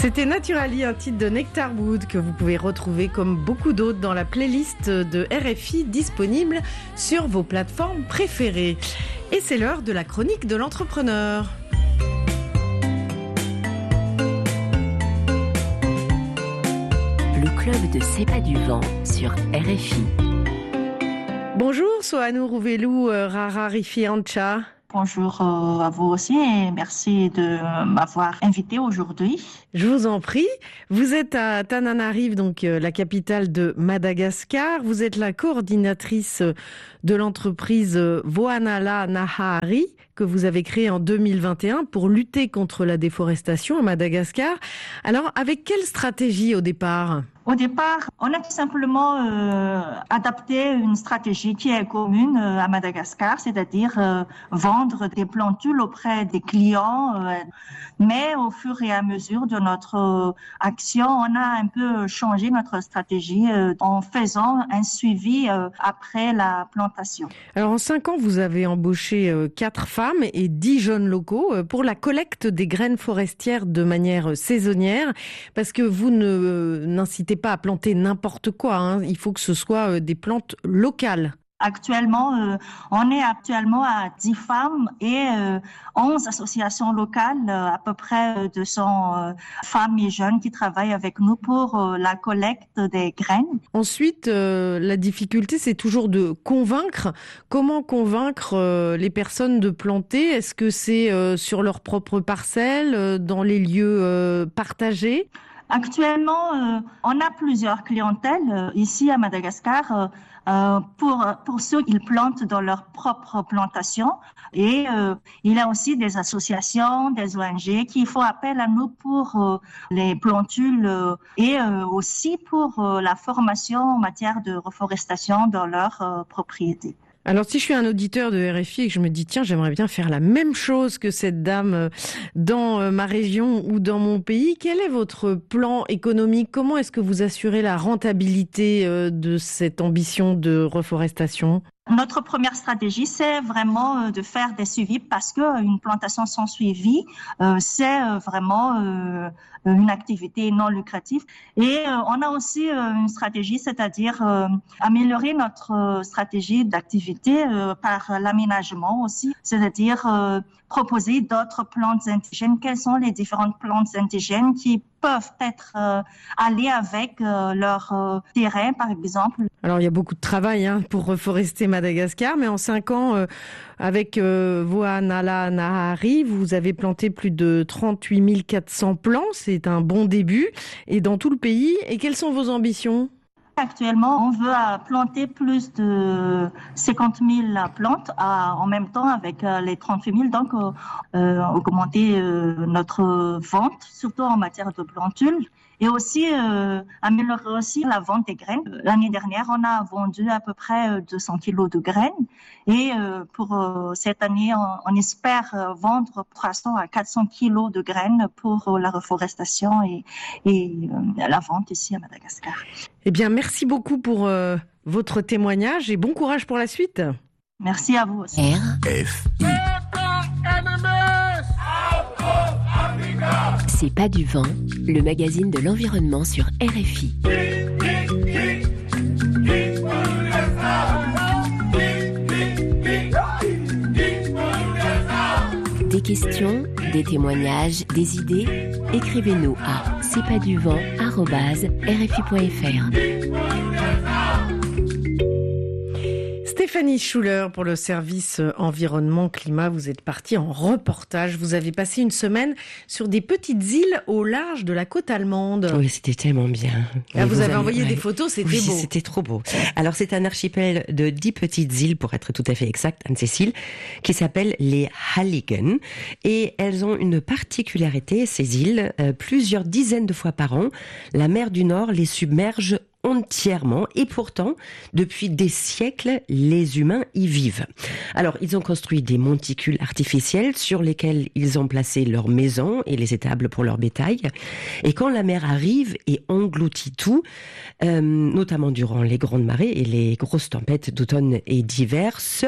C'était Naturally, un titre de Nectar Wood que vous pouvez retrouver comme beaucoup d'autres dans la playlist de RFI disponible sur vos plateformes préférées. Et c'est l'heure de la chronique de l'entrepreneur. Le club de C'est pas du vent sur RFI. Bonjour, Sohanou Rouvelou, Rara Rifi Ancha. Bonjour à vous aussi et merci de m'avoir invité aujourd'hui. Je vous en prie. Vous êtes à Tananarive, donc la capitale de Madagascar. Vous êtes la coordinatrice de l'entreprise Voanala Nahari que vous avez créée en 2021 pour lutter contre la déforestation à Madagascar. Alors, avec quelle stratégie au départ ? Au départ, on a tout simplement adapté une stratégie qui est commune à Madagascar, c'est-à-dire vendre des plantules auprès des clients. Mais au fur et à mesure de notre action, on a un peu changé notre stratégie en faisant un suivi après la plantation. Alors en 5 ans, vous avez embauché 4 femmes et 10 jeunes locaux pour la collecte des graines forestières de manière saisonnière, parce que vous n'incitez pas à planter n'importe quoi, hein. Il faut que ce soit des plantes locales. Actuellement, on est actuellement à 10 femmes et 11 associations locales, à peu près 200 femmes et jeunes qui travaillent avec nous pour la collecte des graines. Ensuite, la difficulté, c'est toujours de convaincre. Comment convaincre les personnes de planter ? Est-ce que c'est sur leur propre parcelle, dans les lieux partagés ? Actuellement, on a plusieurs clientèles ici à Madagascar. Pour ceux qui plantent dans leur propre plantation. Et il y a aussi des associations, des ONG qui font appel à nous pour les plantules et aussi pour la formation en matière de reforestation dans leur propriété. Alors, si je suis un auditeur de RFI et que je me dis, tiens, j'aimerais bien faire la même chose que cette dame dans ma région ou dans mon pays, quel est votre plan économique ? Comment est-ce que vous assurez la rentabilité de cette ambition de reforestation ? Notre première stratégie, c'est vraiment de faire des suivis parce qu'une plantation sans suivi, c'est vraiment une activité non lucrative. Et on a aussi une stratégie, c'est-à-dire améliorer notre stratégie d'activité par l'aménagement aussi, c'est-à-dire proposer d'autres plantes indigènes. Quelles sont les différentes plantes indigènes qui peuvent être aller avec leur terrain, par exemple. Alors, il y a beaucoup de travail pour reforester Madagascar, mais en 5 ans, avec Voanala Nahari, vous avez planté plus de 38 400 plants. C'est un bon début. Et dans tout le pays. Et quelles sont vos ambitions ? Actuellement, on veut planter plus de 50 000 plantes en même temps avec les 38 000. Donc, augmenter notre vente, surtout en matière de plantules. Et aussi, améliorer aussi la vente des graines. L'année dernière, on a vendu à peu près 200 kilos de graines. Et pour cette année, on espère vendre 300 à 400 kilos de graines pour la reforestation et la vente ici à Madagascar. Eh bien, merci beaucoup pour votre témoignage et bon courage pour la suite. Merci à vous aussi. RFI. C'est pas du vent, le magazine de l'environnement sur RFI. Des questions, des témoignages, des idées, écrivez-nous à cestpaduvent@rfi.fr. Stéphanie Schuller pour le service environnement climat. Vous êtes partie en reportage. Vous avez passé une semaine sur des petites îles au large de la côte allemande. Oui, c'était tellement bien. Là, vous avez envoyé des photos, c'était beau. C'était trop beau. Alors, c'est un archipel de 10 petites îles, pour être tout à fait exact, Anne Cécile, qui s'appelle les Halligen. Et elles ont une particularité, ces îles, plusieurs dizaines de fois par an, la mer du Nord les submerge entièrement, et pourtant, depuis des siècles, les humains y vivent. Alors, ils ont construit des monticules artificiels sur lesquels ils ont placé leurs maisons et les étables pour leur bétail. Et quand la mer arrive et engloutit tout, notamment durant les grandes marées et les grosses tempêtes d'automne et d'hiver, seul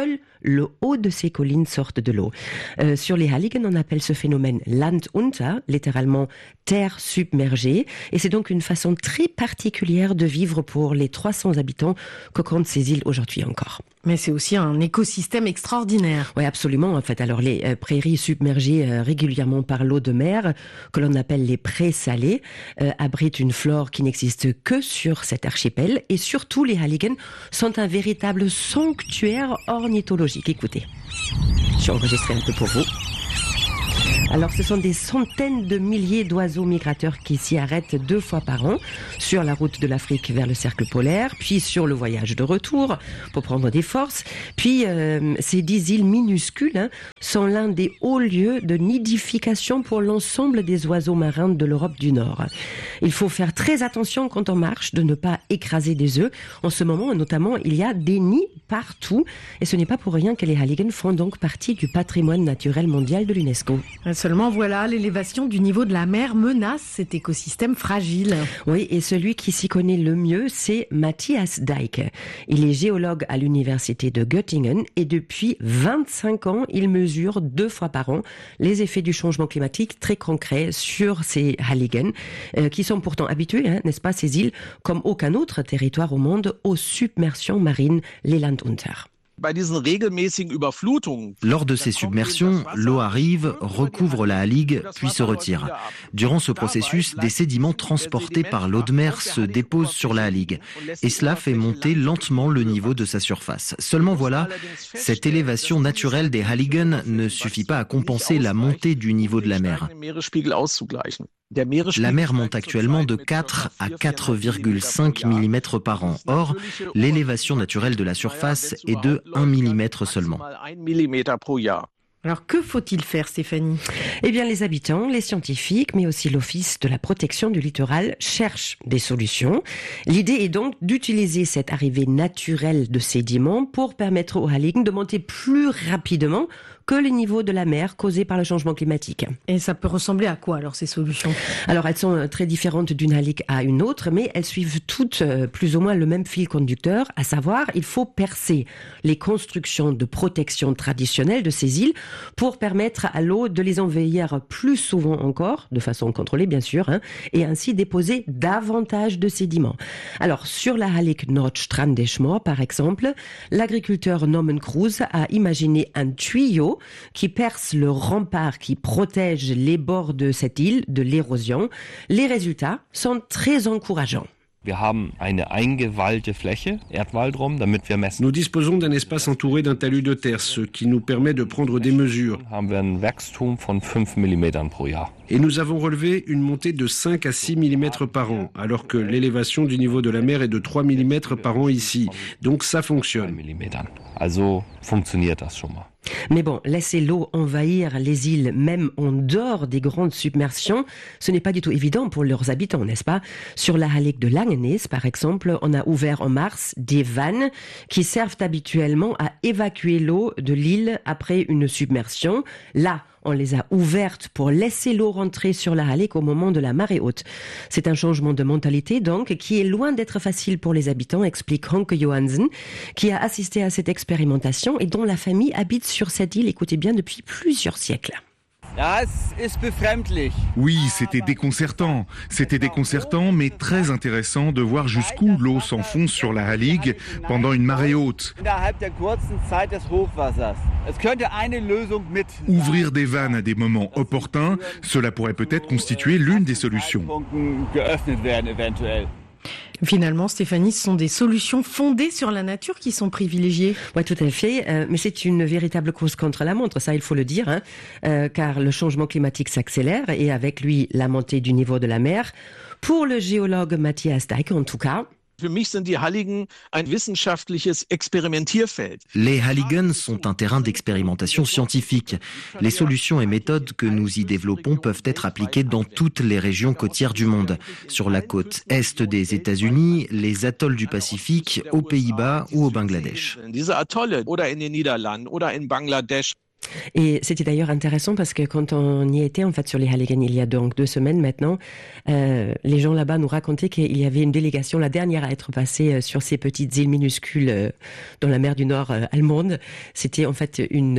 le haut de ces collines sorte de l'eau. Sur les Halligen, on appelle ce phénomène Land unter, littéralement terre submergée, et c'est donc une façon très particulière de vivre pour les 300 habitants que comptent ces îles aujourd'hui encore. Mais c'est aussi un écosystème extraordinaire. Oui, absolument. En fait, alors les prairies submergées régulièrement par l'eau de mer, que l'on appelle les prés salés, abritent une flore qui n'existe que sur cet archipel. Et surtout, les Halligen sont un véritable sanctuaire ornithologique. Écoutez, j'ai enregistré un peu pour vous. Alors, ce sont des centaines de milliers d'oiseaux migrateurs qui s'y arrêtent 2 fois par an sur la route de l'Afrique vers le cercle polaire, puis sur le voyage de retour pour prendre des forces. Puis, ces 10 îles minuscules sont l'un des hauts lieux de nidification pour l'ensemble des oiseaux marins de l'Europe du Nord. Il faut faire très attention quand on marche de ne pas écraser des œufs. En ce moment, notamment, il y a des nids partout. Et ce n'est pas pour rien que les Halligen font donc partie du patrimoine naturel mondial de l'UNESCO. Seulement voilà, l'élévation du niveau de la mer menace cet écosystème fragile. Oui, et celui qui s'y connaît le mieux, c'est Matthias Dijk. Il est géologue à l'université de Göttingen et depuis 25 ans, il mesure 2 fois par an les effets du changement climatique très concrets sur ces Halligen, qui sont pourtant habitués, n'est-ce pas, ces îles, comme aucun autre territoire au monde, aux submersions marines, les Land unter. Lors de ces submersions, l'eau arrive, recouvre la Hallig, puis se retire. Durant ce processus, des sédiments transportés par l'eau de mer se déposent sur la Hallig. Et cela fait monter lentement le niveau de sa surface. Seulement voilà, cette élévation naturelle des Halligen ne suffit pas à compenser la montée du niveau de la mer. La mer monte actuellement de 4 à 4,5 mm par an. Or, l'élévation naturelle de la surface est de 1 mm seulement. Alors que faut-il faire, Stéphanie ? Eh bien, les habitants, les scientifiques, mais aussi l'Office de la protection du littoral cherchent des solutions. L'idée est donc d'utiliser cette arrivée naturelle de sédiments pour permettre aux Halligen de monter plus rapidement que les niveaux de la mer causés par le changement climatique. Et ça peut ressembler à quoi alors ces solutions ? Alors elles sont très différentes d'une Hallig à une autre, mais elles suivent toutes plus ou moins le même fil conducteur, à savoir il faut percer les constructions de protection traditionnelles de ces îles pour permettre à l'eau de les envahir plus souvent encore, de façon contrôlée bien sûr, et ainsi déposer davantage de sédiments. Alors sur la Hallig Nordstrandeschmoor par exemple, l'agriculteur Norman Cruz a imaginé un tuyau qui perce le rempart qui protège les bords de cette île de l'érosion. Les résultats sont très encourageants. Nous disposons d'un espace entouré d'un talus de terre, ce qui nous permet de prendre des mesures. Et nous avons relevé une montée de 5 à 6 mm par an, alors que l'élévation du niveau de la mer est de 3 mm par an ici. Donc ça fonctionne. Mais bon, laisser l'eau envahir les îles, même en dehors des grandes submersions, ce n'est pas du tout évident pour leurs habitants, n'est-ce pas ? Sur la Hallig de Langenees, par exemple, on a ouvert en mars des vannes qui servent habituellement à évacuer l'eau de l'île après une submersion. Là, on les a ouvertes pour laisser l'eau rentrer sur la Hallig au moment de la marée haute. C'est un changement de mentalité, donc, qui est loin d'être facile pour les habitants, explique Hanke Johansen, qui a assisté à cette expérimentation et dont la famille habite sur cette île, écoutez bien, depuis plusieurs siècles. Oui, c'était déconcertant. C'était déconcertant, mais très intéressant de voir jusqu'où l'eau s'enfonce sur la Hallig pendant une marée haute. Ouvrir des vannes à des moments opportuns, cela pourrait peut-être constituer l'une des solutions. Finalement, Stéphanie, ce sont des solutions fondées sur la nature qui sont privilégiées. Oui, tout à fait. Mais c'est une véritable course contre la montre, ça il faut le dire, car le changement climatique s'accélère et avec lui la montée du niveau de la mer. Pour le géologue Matthias Dijk, en tout cas, les Halligen sont un terrain d'expérimentation scientifique. Les solutions et méthodes que nous y développons peuvent être appliquées dans toutes les régions côtières du monde. Sur la côte est des États-Unis, les atolls du Pacifique, aux Pays-Bas ou au Bangladesh. Et c'était d'ailleurs intéressant parce que quand on y était en fait sur les Halligen il y a donc 2 semaines maintenant, les gens là-bas nous racontaient qu'il y avait une délégation, la dernière à être passée sur ces petites îles minuscules dans la mer du Nord allemande. C'était en fait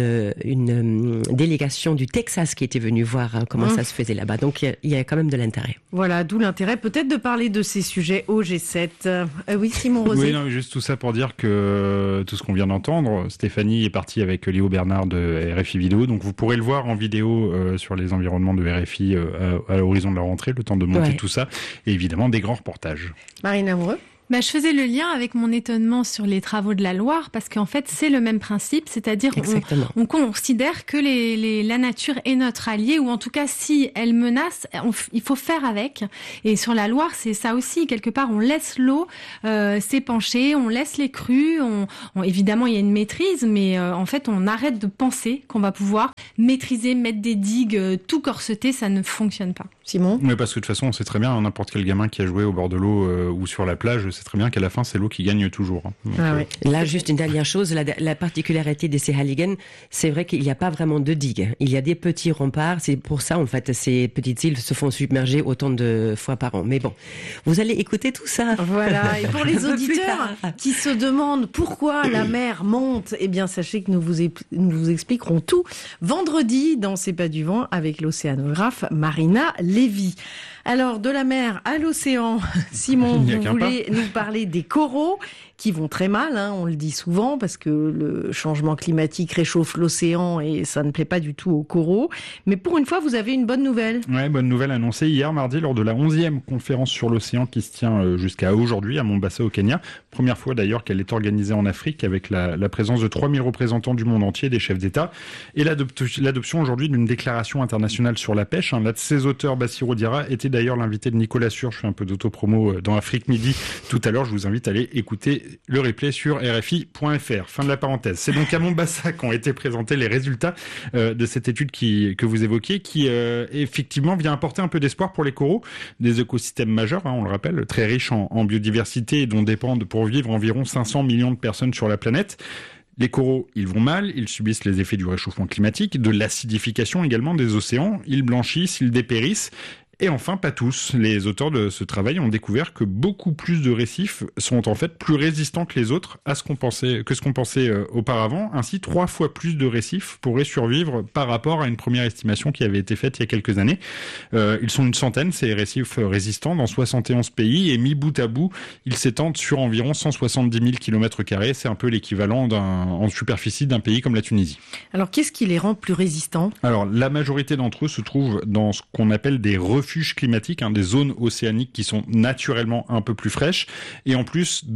une délégation du Texas qui était venue voir comment ça se faisait là-bas. Donc il y a quand même de l'intérêt. Voilà, d'où l'intérêt peut-être de parler de ces sujets au G7. Oui, Simon Rosé. Oui, non, juste tout ça pour dire que tout ce qu'on vient d'entendre, Stéphanie est partie avec Léo Bernard de RFI Vidéo, donc vous pourrez le voir en vidéo sur les environnements de RFI à l'horizon de la rentrée, le temps de monter tout ça, et évidemment des grands reportages. Marine Amoureux. Je faisais le lien avec mon étonnement sur les travaux de la Loire, parce qu'en fait, c'est le même principe, c'est-à-dire on considère que la nature est notre allié, ou en tout cas, si elle menace, il faut faire avec. Et sur la Loire, c'est ça aussi, quelque part, on laisse l'eau s'épancher, on laisse les crues, évidemment, il y a une maîtrise, mais en fait, on arrête de penser qu'on va pouvoir maîtriser, mettre des digues tout corsetées, ça ne fonctionne pas. Simon ? Oui, parce que de toute façon, on sait très bien, n'importe quel gamin qui a joué au bord de l'eau ou sur la plage, c'est très bien qu'à la fin, c'est l'eau qui gagne toujours. Donc, Là, juste une dernière chose, la particularité de ces Halligen, c'est vrai qu'il n'y a pas vraiment de digues. Il y a des petits remparts, c'est pour ça, en fait, ces petites îles se font submerger autant de fois par an. Mais bon, vous allez écouter tout ça. Voilà, et pour les auditeurs qui se demandent pourquoi la mer monte, eh bien, sachez que nous vous expliquerons tout vendredi dans C'est pas du vent avec l'océanographe Marina Lévy. Alors, de la mer à l'océan, Simon, vous voulez nous parler des coraux qui vont très mal, on le dit souvent, parce que le changement climatique réchauffe l'océan et ça ne plaît pas du tout aux coraux. Mais pour une fois, vous avez une bonne nouvelle. Ouais, bonne nouvelle annoncée hier mardi lors de la 11e conférence sur l'océan qui se tient jusqu'à aujourd'hui à Mombasa au Kenya. Première fois d'ailleurs qu'elle est organisée en Afrique avec la présence de 3000 représentants du monde entier, des chefs d'État. Et l'adoption aujourd'hui d'une déclaration internationale sur la pêche. L'un de ses auteurs, Bassirou Diarra, était d'ailleurs l'invité de Nicolas Sûr. Je fais un peu d'autopromo dans Afrique Midi tout à l'heure. Je vous invite à aller écouter le replay sur rfi.fr. Fin de la parenthèse. C'est donc à Mombasa qu'ont été présentés les résultats de cette étude que vous évoquiez, qui effectivement vient apporter un peu d'espoir pour les coraux, des écosystèmes majeurs, on le rappelle, très riches en biodiversité et dont dépendent pour vivre environ 500 millions de personnes sur la planète. Les coraux, ils vont mal, ils subissent les effets du réchauffement climatique, de l'acidification également des océans, ils blanchissent, ils dépérissent. Et enfin, pas tous. Les auteurs de ce travail ont découvert que beaucoup plus de récifs sont en fait plus résistants que les autres à ce qu'on pensait auparavant. Ainsi, 3 fois plus de récifs pourraient survivre par rapport à une première estimation qui avait été faite il y a quelques années. Ils sont une centaine, ces récifs résistants, dans 71 pays, et mis bout à bout, ils s'étendent sur environ 170 000 km². C'est un peu l'équivalent en superficie d'un pays comme la Tunisie. Alors, qu'est-ce qui les rend plus résistants ? Alors, la majorité d'entre eux se trouvent dans ce qu'on appelle des refuges climatiques, des zones océaniques qui sont naturellement un peu plus fraîches, et en plus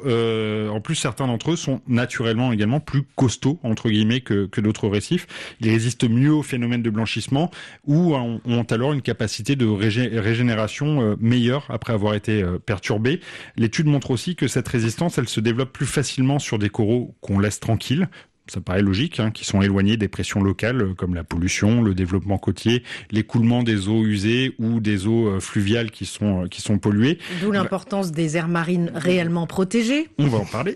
certains d'entre eux sont naturellement également plus costauds entre guillemets que d'autres récifs. Ils résistent mieux au phénomène de blanchissement ou ont alors une capacité de régénération meilleure après avoir été perturbés. L'étude montre aussi que cette résistance, elle se développe plus facilement sur des coraux qu'on laisse tranquilles. Ça paraît logique, qui sont éloignés des pressions locales comme la pollution, le développement côtier, l'écoulement des eaux usées ou des eaux fluviales qui sont polluées. D'où l'importance des aires marines réellement protégées. On va en parler.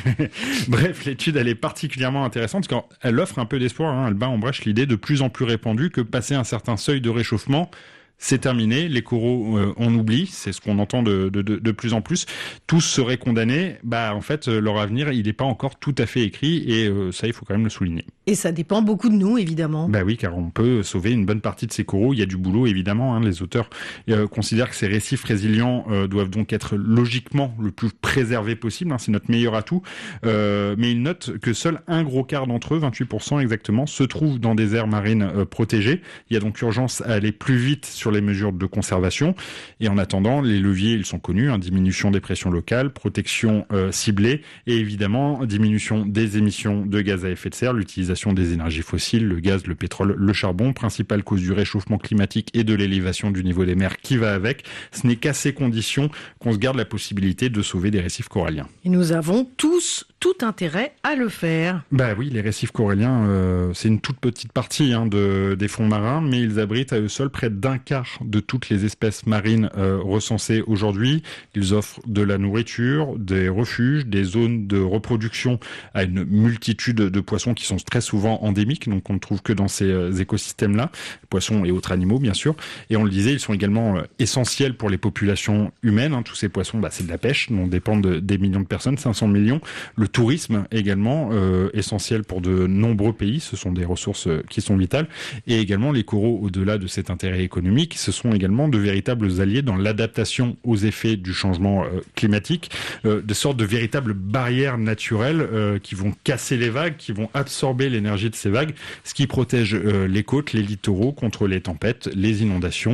Bref, l'étude, elle est particulièrement intéressante parce qu'elle offre un peu d'espoir. Elle bat en brèche l'idée de plus en plus répandue que passer un certain seuil de réchauffement, c'est terminé, les coraux on oublie, c'est ce qu'on entend de plus en plus. Tous seraient condamnés, en fait leur avenir il n'est pas encore tout à fait écrit et ça il faut quand même le souligner. Et ça dépend beaucoup de nous évidemment. Oui, car on peut sauver une bonne partie de ces coraux, il y a du boulot évidemment, les auteurs considèrent que ces récifs résilients doivent donc être logiquement le plus préservés possible, c'est notre meilleur atout, mais ils notent que seul un gros quart d'entre eux, 28% exactement, se trouvent dans des aires marines protégées. Il y a donc urgence à aller plus vite sur les mesures de conservation. Et en attendant, les leviers, ils sont connus, diminution des pressions locales, protection ciblée et évidemment diminution des émissions de gaz à effet de serre, l'utilisation des énergies fossiles, le gaz, le pétrole, le charbon, principale cause du réchauffement climatique et de l'élévation du niveau des mers qui va avec. Ce n'est qu'à ces conditions qu'on se garde la possibilité de sauver des récifs coralliens. Et nous avons tous tout intérêt à le faire. Bah oui, les récifs coralliens, c'est une toute petite partie des fonds marins, mais ils abritent à eux seuls près d'un quart de toutes les espèces marines recensées aujourd'hui. Ils offrent de la nourriture, des refuges, des zones de reproduction à une multitude de poissons qui sont très souvent endémiques, donc on ne trouve que dans ces écosystèmes-là, poissons et autres animaux bien sûr. Et on le disait, ils sont également essentiels pour les populations humaines. Tous ces poissons, c'est de la pêche, dont dépendent des millions de personnes, 500 millions. Le tourisme également, essentiel pour de nombreux pays, ce sont des ressources qui sont vitales. Et également les coraux, au-delà de cet intérêt économique, ce sont également de véritables alliés dans l'adaptation aux effets du changement climatique, de sortes de véritables barrières naturelles qui vont casser les vagues, qui vont absorber l'énergie de ces vagues, ce qui protège les côtes, les littoraux contre les tempêtes, les inondations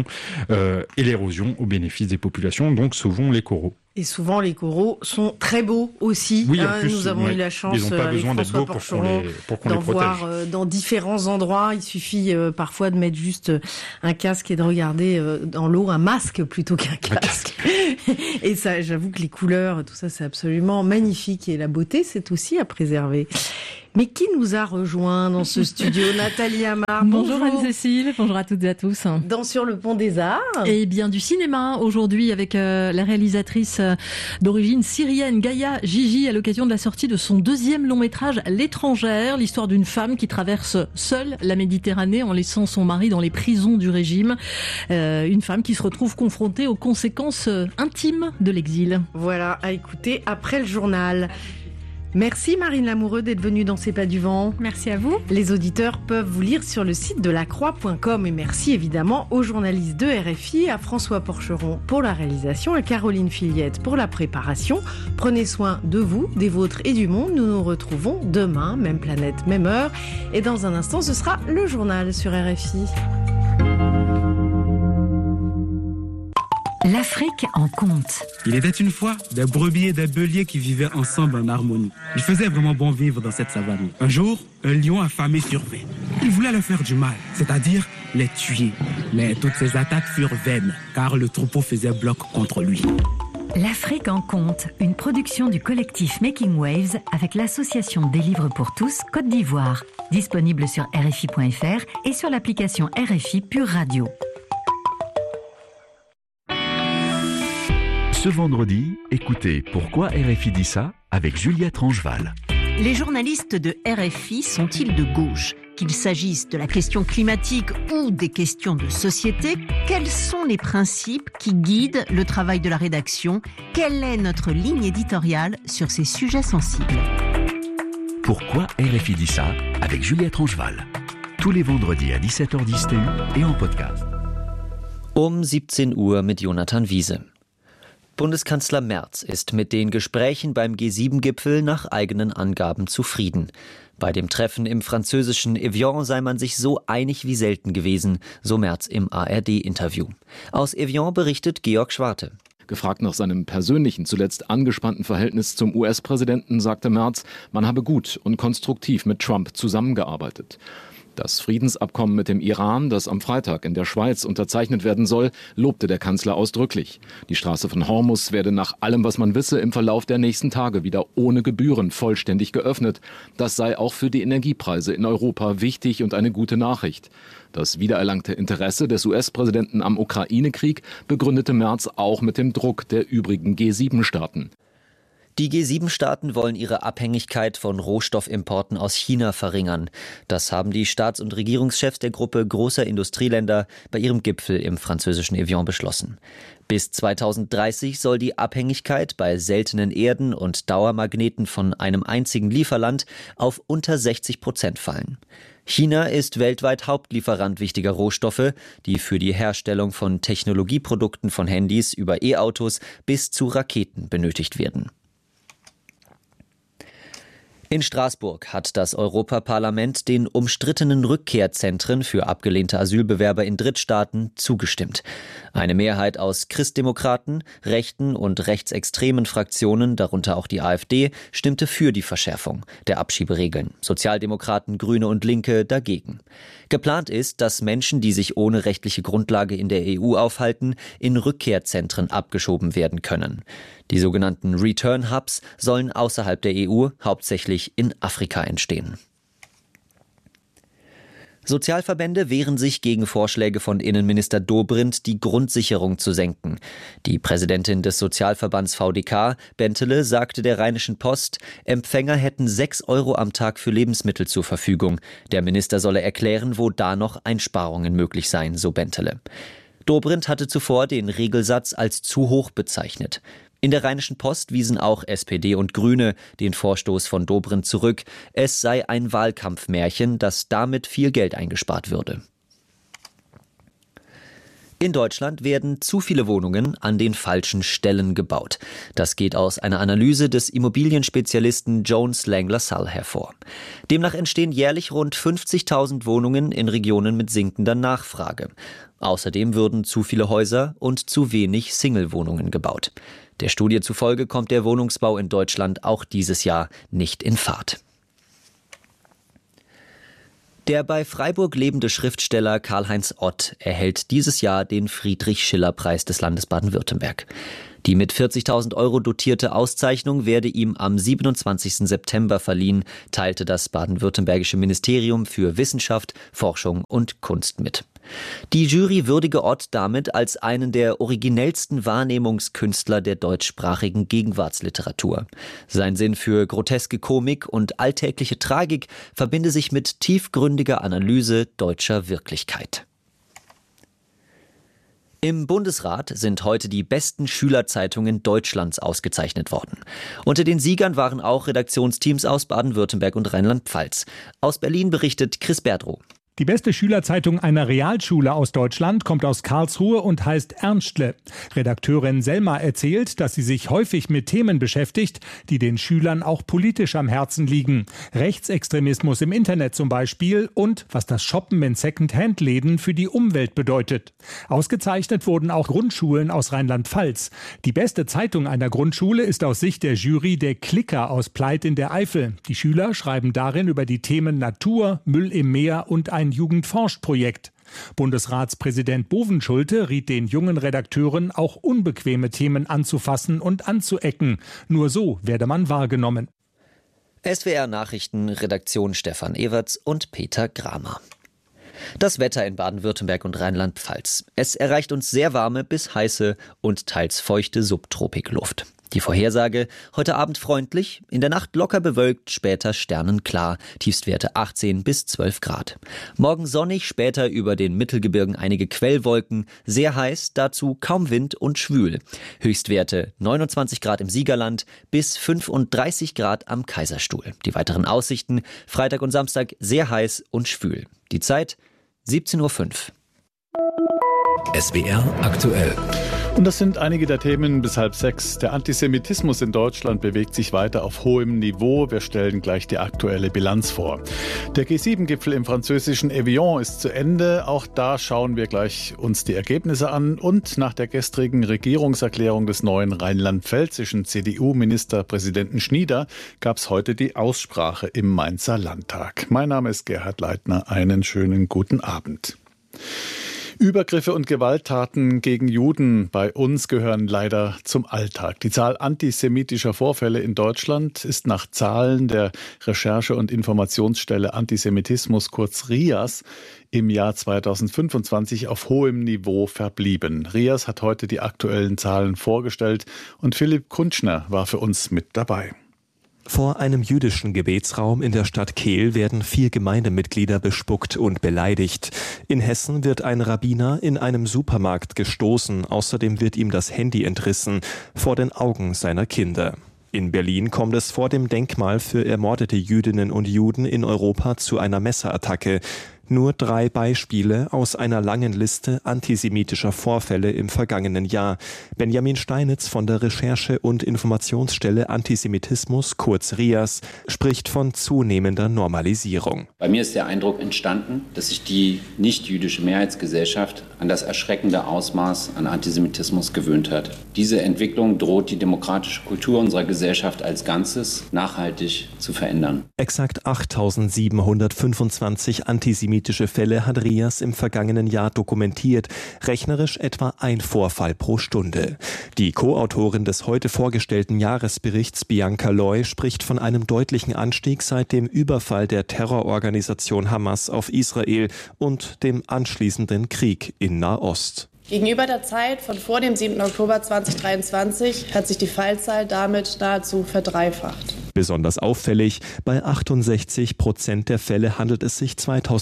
et l'érosion au bénéfice des populations. Donc sauvons les coraux. Et souvent, les coraux sont très beaux aussi. Oui, en plus, nous avons eu la chance, ils n'ont pas besoin d'être beaux pour qu'on les d'en protège. Voir dans différents endroits. Il suffit parfois de mettre juste un casque et de regarder dans l'eau un masque plutôt qu'un casque. Et ça, j'avoue que les couleurs, tout ça, c'est absolument magnifique. Et la beauté, c'est aussi à préserver. Mais qui nous a rejoint dans ce studio? Nathalie Amar. Bonjour Anne-Cécile, bonjour à toutes et à tous. Dans Sur le pont des Arts. Et bien du cinéma aujourd'hui avec la réalisatrice d'origine syrienne Gaïa Gigi à l'occasion de la sortie de son deuxième long métrage L'étrangère, l'histoire d'une femme qui traverse seule la Méditerranée en laissant son mari dans les prisons du régime. Une femme qui se retrouve confrontée aux conséquences intimes de l'exil. Voilà, à écouter après le journal. Merci Marine Lamoureux d'être venue dans C'est pas du vent. Merci à vous. Les auditeurs peuvent vous lire sur le site de lacroix.com et merci évidemment aux journalistes de RFI, à François Porcheron pour la réalisation, à Caroline Fillette pour la préparation. Prenez soin de vous, des vôtres et du monde. Nous nous retrouvons demain, même planète, même heure. Et dans un instant, ce sera le journal sur RFI. L'Afrique en conte. Il était une fois des brebis et des béliers qui vivaient ensemble en harmonie. Il faisait vraiment bon vivre dans cette savane. Un jour, un lion affamé survint. Il voulait leur faire du mal, c'est-à-dire les tuer. Mais toutes ces attaques furent vaines, car le troupeau faisait bloc contre lui. L'Afrique en conte, une production du collectif Making Waves avec l'association des livres pour tous Côte d'Ivoire. Disponible sur RFI.fr et sur l'application RFI Pure Radio. Ce vendredi, écoutez Pourquoi RFI dit ça avec Juliette Rangeval. Les journalistes de RFI sont-ils de gauche ? Qu'il s'agisse de la question climatique ou des questions de société, quels sont les principes qui guident le travail de la rédaction ? Quelle est notre ligne éditoriale sur ces sujets sensibles ? Pourquoi RFI dit ça avec Juliette Rangeval. Tous les vendredis à 17h10 TU et en podcast. 17 Uhr mit Jonathan Wiese. Bundeskanzler Merz ist mit den Gesprächen beim G7-Gipfel nach eigenen Angaben zufrieden. Bei dem Treffen im französischen Evian sei man sich so einig wie selten gewesen, so Merz im ARD-Interview. Aus Evian berichtet Georg Schwarte. Gefragt nach seinem persönlichen, zuletzt angespannten Verhältnis zum US-Präsidenten, sagte Merz, man habe gut und konstruktiv mit Trump zusammengearbeitet. Das Friedensabkommen mit dem Iran, das am Freitag in der Schweiz unterzeichnet werden soll, lobte der Kanzler ausdrücklich. Die Straße von Hormuz werde nach allem, was man wisse, im Verlauf der nächsten Tage wieder ohne Gebühren vollständig geöffnet. Das sei auch für die Energiepreise in Europa wichtig und eine gute Nachricht. Das wiedererlangte Interesse des US-Präsidenten am Ukraine-Krieg begründete Merz auch mit dem Druck der übrigen G7-Staaten. Die G7-Staaten wollen ihre Abhängigkeit von Rohstoffimporten aus China verringern. Das haben die Staats- und Regierungschefs der Gruppe großer Industrieländer bei ihrem Gipfel im französischen Evian beschlossen. Bis 2030 soll die Abhängigkeit bei seltenen Erden und Dauermagneten von einem einzigen Lieferland auf unter 60% fallen. China ist weltweit Hauptlieferant wichtiger Rohstoffe, die für die Herstellung von Technologieprodukten von Handys über E-Autos bis zu Raketen benötigt werden. In Straßburg hat das Europaparlament den umstrittenen Rückkehrzentren für abgelehnte Asylbewerber in Drittstaaten zugestimmt. Eine Mehrheit aus Christdemokraten, rechten und rechtsextremen Fraktionen, darunter auch die AfD, stimmte für die Verschärfung der Abschieberegeln. Sozialdemokraten, Grüne und Linke dagegen. Geplant ist, dass Menschen, die sich ohne rechtliche Grundlage in der EU aufhalten, in Rückkehrzentren abgeschoben werden können. Die sogenannten Return Hubs sollen außerhalb der EU, hauptsächlich in Afrika, entstehen. Sozialverbände wehren sich gegen Vorschläge von Innenminister Dobrindt, die Grundsicherung zu senken. Die Präsidentin des Sozialverbands VDK, Bentele, sagte der Rheinischen Post, Empfänger hätten 6 € am Tag für Lebensmittel zur Verfügung. Der Minister solle erklären, wo da noch Einsparungen möglich seien, so Bentele. Dobrindt hatte zuvor den Regelsatz als zu hoch bezeichnet. In der Rheinischen Post wiesen auch SPD und Grüne den Vorstoß von Dobrindt zurück. Es sei ein Wahlkampfmärchen, dass damit viel Geld eingespart würde. In Deutschland werden zu viele Wohnungen an den falschen Stellen gebaut. Das geht aus einer Analyse des Immobilienspezialisten Jones Lang LaSalle hervor. Demnach entstehen jährlich rund 50.000 Wohnungen in Regionen mit sinkender Nachfrage. Außerdem würden zu viele Häuser und zu wenig Single-Wohnungen gebaut. Der Studie zufolge kommt der Wohnungsbau in Deutschland auch dieses Jahr nicht in Fahrt. Der bei Freiburg lebende Schriftsteller Karl-Heinz Ott erhält dieses Jahr den Friedrich-Schiller-Preis des Landes Baden-Württemberg. Die mit 40.000 € dotierte Auszeichnung werde ihm am 27. September verliehen, teilte das baden-württembergische Ministerium für Wissenschaft, Forschung und Kunst mit. Die Jury würdige Ott damit als einen der originellsten Wahrnehmungskünstler der deutschsprachigen Gegenwartsliteratur. Sein Sinn für groteske Komik und alltägliche Tragik verbinde sich mit tiefgründiger Analyse deutscher Wirklichkeit. Im Bundesrat sind heute die besten Schülerzeitungen Deutschlands ausgezeichnet worden. Unter den Siegern waren auch Redaktionsteams aus Baden-Württemberg und Rheinland-Pfalz. Aus Berlin berichtet Chris Berdrow. Die beste Schülerzeitung einer Realschule aus Deutschland kommt aus Karlsruhe und heißt Ernstle. Redakteurin Selma erzählt, dass sie sich häufig mit Themen beschäftigt, die den Schülern auch politisch am Herzen liegen. Rechtsextremismus im Internet zum Beispiel und was das Shoppen in Second-Hand-Läden für die Umwelt bedeutet. Ausgezeichnet wurden auch Grundschulen aus Rheinland-Pfalz. Die beste Zeitung einer Grundschule ist aus Sicht der Jury der Klicker aus Pleit in der Eifel. Die Schüler schreiben darin über die Themen Natur, Müll im Meer und ein Jugendforscht-Projekt. Bundesratspräsident Bovenschulte riet den jungen Redakteuren, auch unbequeme Themen anzufassen und anzuecken. Nur so werde man wahrgenommen. SWR Nachrichten, Redaktion Stefan Everts und Peter Gramer. Das Wetter in Baden-Württemberg und Rheinland-Pfalz. Es erreicht uns sehr warme bis heiße und teils feuchte Subtropikluft. Die Vorhersage: heute Abend freundlich, in der Nacht locker bewölkt, später sternenklar, Tiefstwerte 18 bis 12 Grad. Morgen sonnig, später über den Mittelgebirgen einige Quellwolken, sehr heiß, dazu kaum Wind und schwül. Höchstwerte 29 Grad im Siegerland bis 35 Grad am Kaiserstuhl. Die weiteren Aussichten: Freitag und Samstag sehr heiß und schwül. Die Zeit 17:05 Uhr. SWR aktuell. Und das sind einige der Themen bis 5:30. Der Antisemitismus in Deutschland bewegt sich weiter auf hohem Niveau. Wir stellen gleich die aktuelle Bilanz vor. Der G7-Gipfel im französischen Evian ist zu Ende. Auch da schauen wir gleich uns die Ergebnisse an. Und nach der gestrigen Regierungserklärung des neuen rheinland-pfälzischen CDU-Ministerpräsidenten Schnieder gab es heute die Aussprache im Mainzer Landtag. Mein Name ist Gerhard Leitner. Einen schönen guten Abend. Übergriffe und Gewalttaten gegen Juden bei uns gehören leider zum Alltag. Die Zahl antisemitischer Vorfälle in Deutschland ist nach Zahlen der Recherche- und Informationsstelle Antisemitismus, kurz RIAS, im Jahr 2025 auf hohem Niveau verblieben. RIAS hat heute die aktuellen Zahlen vorgestellt und Philipp Kunschner war für uns mit dabei. Vor einem jüdischen Gebetsraum in der Stadt Kehl werden 4 Gemeindemitglieder bespuckt und beleidigt. In Hessen wird ein Rabbiner in einem Supermarkt gestoßen. Außerdem wird ihm das Handy entrissen, vor den Augen seiner Kinder. In Berlin kommt es vor dem Denkmal für ermordete Jüdinnen und Juden in Europa zu einer Messerattacke. Nur 3 Beispiele aus einer langen Liste antisemitischer Vorfälle im vergangenen Jahr. Benjamin Steinitz von der Recherche- und Informationsstelle Antisemitismus, kurz RIAS, spricht von zunehmender Normalisierung. Bei mir ist der Eindruck entstanden, dass sich die nicht-jüdische Mehrheitsgesellschaft an das erschreckende Ausmaß an Antisemitismus gewöhnt hat. Diese Entwicklung droht die demokratische Kultur unserer Gesellschaft als Ganzes nachhaltig zu verändern. Exakt 8.725 antisemitische antisemitische Fälle hat RIAS im vergangenen Jahr dokumentiert, rechnerisch etwa ein Vorfall pro Stunde. Die Co-Autorin des heute vorgestellten Jahresberichts, Bianca Loy, spricht von einem deutlichen Anstieg seit dem Überfall der Terrororganisation Hamas auf Israel und dem anschließenden Krieg in Nahost. Gegenüber der Zeit von vor dem 7. Oktober 2023 hat sich die Fallzahl damit nahezu verdreifacht. Besonders auffällig, bei 68% der Fälle handelt es sich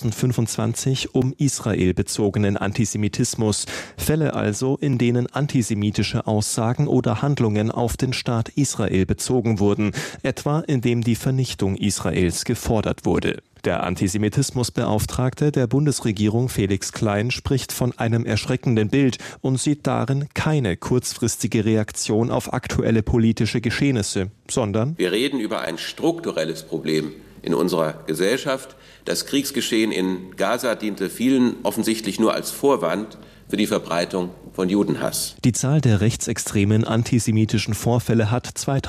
2025 um israelbezogenen Antisemitismus. Fälle also, in denen antisemitische Aussagen oder Handlungen auf den Staat Israel bezogen wurden, etwa indem die Vernichtung Israels gefordert wurde. Der Antisemitismusbeauftragte der Bundesregierung Felix Klein spricht von einem erschreckenden Bild und sieht darin keine kurzfristige Reaktion auf aktuelle politische Geschehnisse, sondern: Wir reden über ein strukturelles Problem in unserer Gesellschaft. Das Kriegsgeschehen in Gaza diente vielen offensichtlich nur als Vorwand für die Verbreitung von Judenhass. Die Zahl der rechtsextremen antisemitischen Vorfälle hat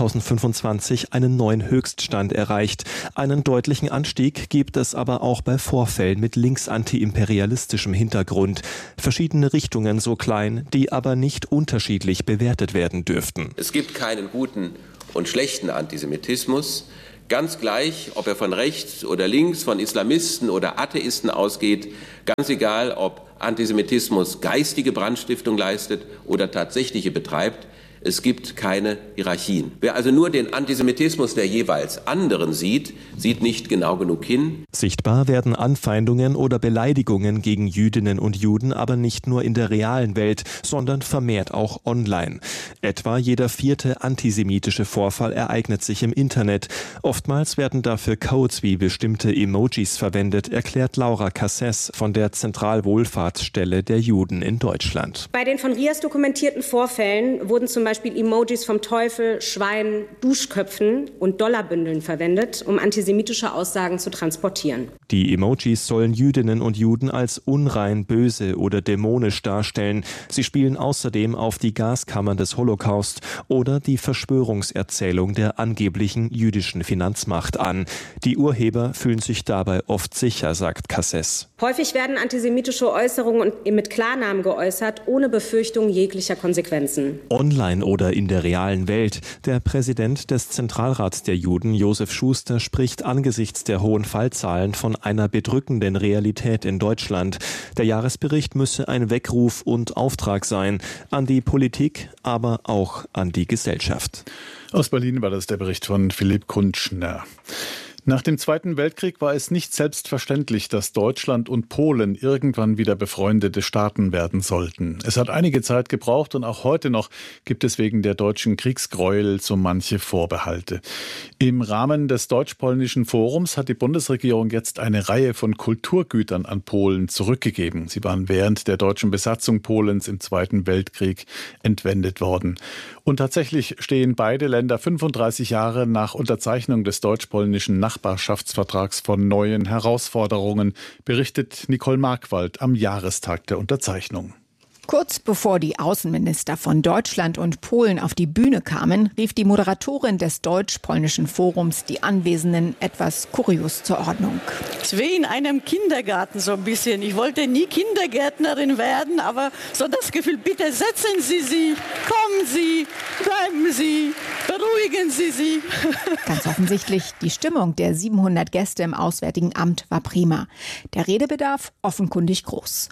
2025 einen neuen Höchststand erreicht. Einen deutlichen Anstieg gibt es aber auch bei Vorfällen mit linksantiimperialistischem Hintergrund. Verschiedene Richtungen so klein, die aber nicht unterschiedlich bewertet werden dürften. Es gibt keinen guten und schlechten Antisemitismus. Ganz gleich, ob er von rechts oder links, von Islamisten oder Atheisten ausgeht, ganz egal, ob Antisemitismus geistige Brandstiftung leistet oder tatsächliche betreibt, es gibt keine Hierarchien. Wer also nur den Antisemitismus der jeweils anderen sieht, sieht nicht genau genug hin. Sichtbar werden Anfeindungen oder Beleidigungen gegen Jüdinnen und Juden aber nicht nur in der realen Welt, sondern vermehrt auch online. Etwa jeder 4. antisemitische Vorfall ereignet sich im Internet. Oftmals werden dafür Codes wie bestimmte Emojis verwendet, erklärt Laura Casses von der Zentralwohlfahrtsstelle der Juden in Deutschland. Bei den von RIAS dokumentierten Vorfällen wurden zum Beispiel Emojis vom Teufel, Schweinen, Duschköpfen und Dollarbündeln verwendet, um antisemitische Aussagen zu transportieren. Die Emojis sollen Jüdinnen und Juden als unrein, böse oder dämonisch darstellen. Sie spielen außerdem auf die Gaskammern des Holocaust oder die Verschwörungserzählung der angeblichen jüdischen Finanzmacht an. Die Urheber fühlen sich dabei oft sicher, sagt Casses. Häufig werden antisemitische Äußerungen mit Klarnamen geäußert, ohne Befürchtung jeglicher Konsequenzen. Online oder in der realen Welt. Der Präsident des Zentralrats der Juden, Josef Schuster, spricht angesichts der hohen Fallzahlen von einer bedrückenden Realität in Deutschland. Der Jahresbericht müsse ein Weckruf und Auftrag sein an die Politik, aber auch an die Gesellschaft. Aus Berlin war das der Bericht von Philipp Kunschner. Nach dem Zweiten Weltkrieg war es nicht selbstverständlich, dass Deutschland und Polen irgendwann wieder befreundete Staaten werden sollten. Es hat einige Zeit gebraucht und auch heute noch gibt es wegen der deutschen Kriegsgräuel so manche Vorbehalte. Im Rahmen des Deutsch-Polnischen Forums hat die Bundesregierung jetzt eine Reihe von Kulturgütern an Polen zurückgegeben. Sie waren während der deutschen Besatzung Polens im Zweiten Weltkrieg entwendet worden. Und tatsächlich stehen beide Länder 35 Jahre nach Unterzeichnung des deutsch-polnischen Nachbarschaftsvertrags von neuen Herausforderungen, berichtet Nicole Markwald am Jahrestag der Unterzeichnung. Kurz bevor die Außenminister von Deutschland und Polen auf die Bühne kamen, rief die Moderatorin des Deutsch-Polnischen Forums die Anwesenden etwas kurios zur Ordnung. Es ist wie in einem Kindergarten so ein bisschen. Ich wollte nie Kindergärtnerin werden, aber so das Gefühl, bitte setzen Sie sich, kommen Sie, bleiben Sie, beruhigen Sie sich. Ganz offensichtlich, die Stimmung der 700 Gäste im Auswärtigen Amt war prima. Der Redebedarf offenkundig groß.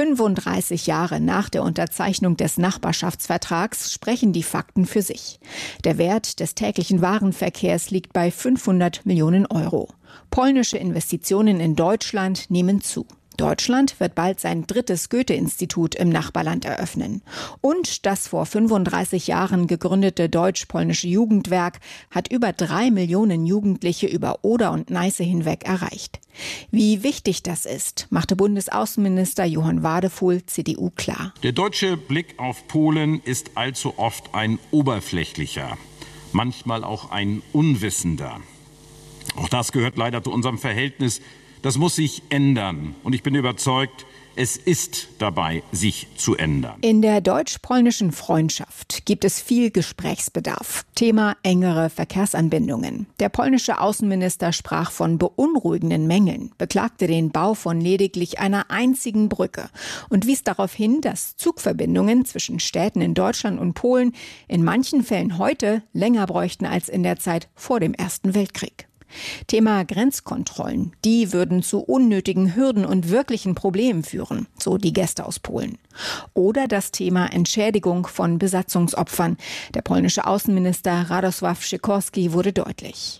35 Jahre nach der Unterzeichnung des Nachbarschaftsvertrags sprechen die Fakten für sich. Der Wert des täglichen Warenverkehrs liegt bei 500 Millionen Euro. Polnische Investitionen in Deutschland nehmen zu. Deutschland wird bald sein 3. Goethe-Institut im Nachbarland eröffnen. Und das vor 35 Jahren gegründete Deutsch-Polnische Jugendwerk hat über 3 Millionen Jugendliche über Oder und Neiße hinweg erreicht. Wie wichtig das ist, machte Bundesaußenminister Johann Wadefuhl, CDU, klar. Der deutsche Blick auf Polen ist allzu oft ein oberflächlicher, manchmal auch ein unwissender. Auch das gehört leider zu unserem Verhältnis. Das muss sich ändern. Und ich bin überzeugt, Es ist dabei, sich zu ändern. In der deutsch-polnischen Freundschaft gibt es viel Gesprächsbedarf. Thema engere Verkehrsanbindungen. Der polnische Außenminister sprach von beunruhigenden Mängeln, beklagte den Bau von lediglich einer einzigen Brücke und wies darauf hin, dass Zugverbindungen zwischen Städten in Deutschland und Polen in manchen Fällen heute länger bräuchten als in der Zeit vor dem Ersten Weltkrieg. Thema Grenzkontrollen. Die würden zu unnötigen Hürden und wirklichen Problemen führen, so die Gäste aus Polen. Oder das Thema Entschädigung von Besatzungsopfern. Der polnische Außenminister Radosław Sikorski wurde deutlich.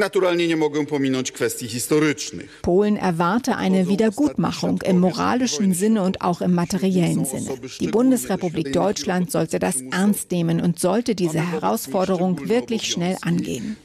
Polen erwarte eine Wiedergutmachung im moralischen Sinne und auch im materiellen Sinne. Die Bundesrepublik Deutschland sollte das ernst nehmen und sollte diese Herausforderung wirklich schnell angehen.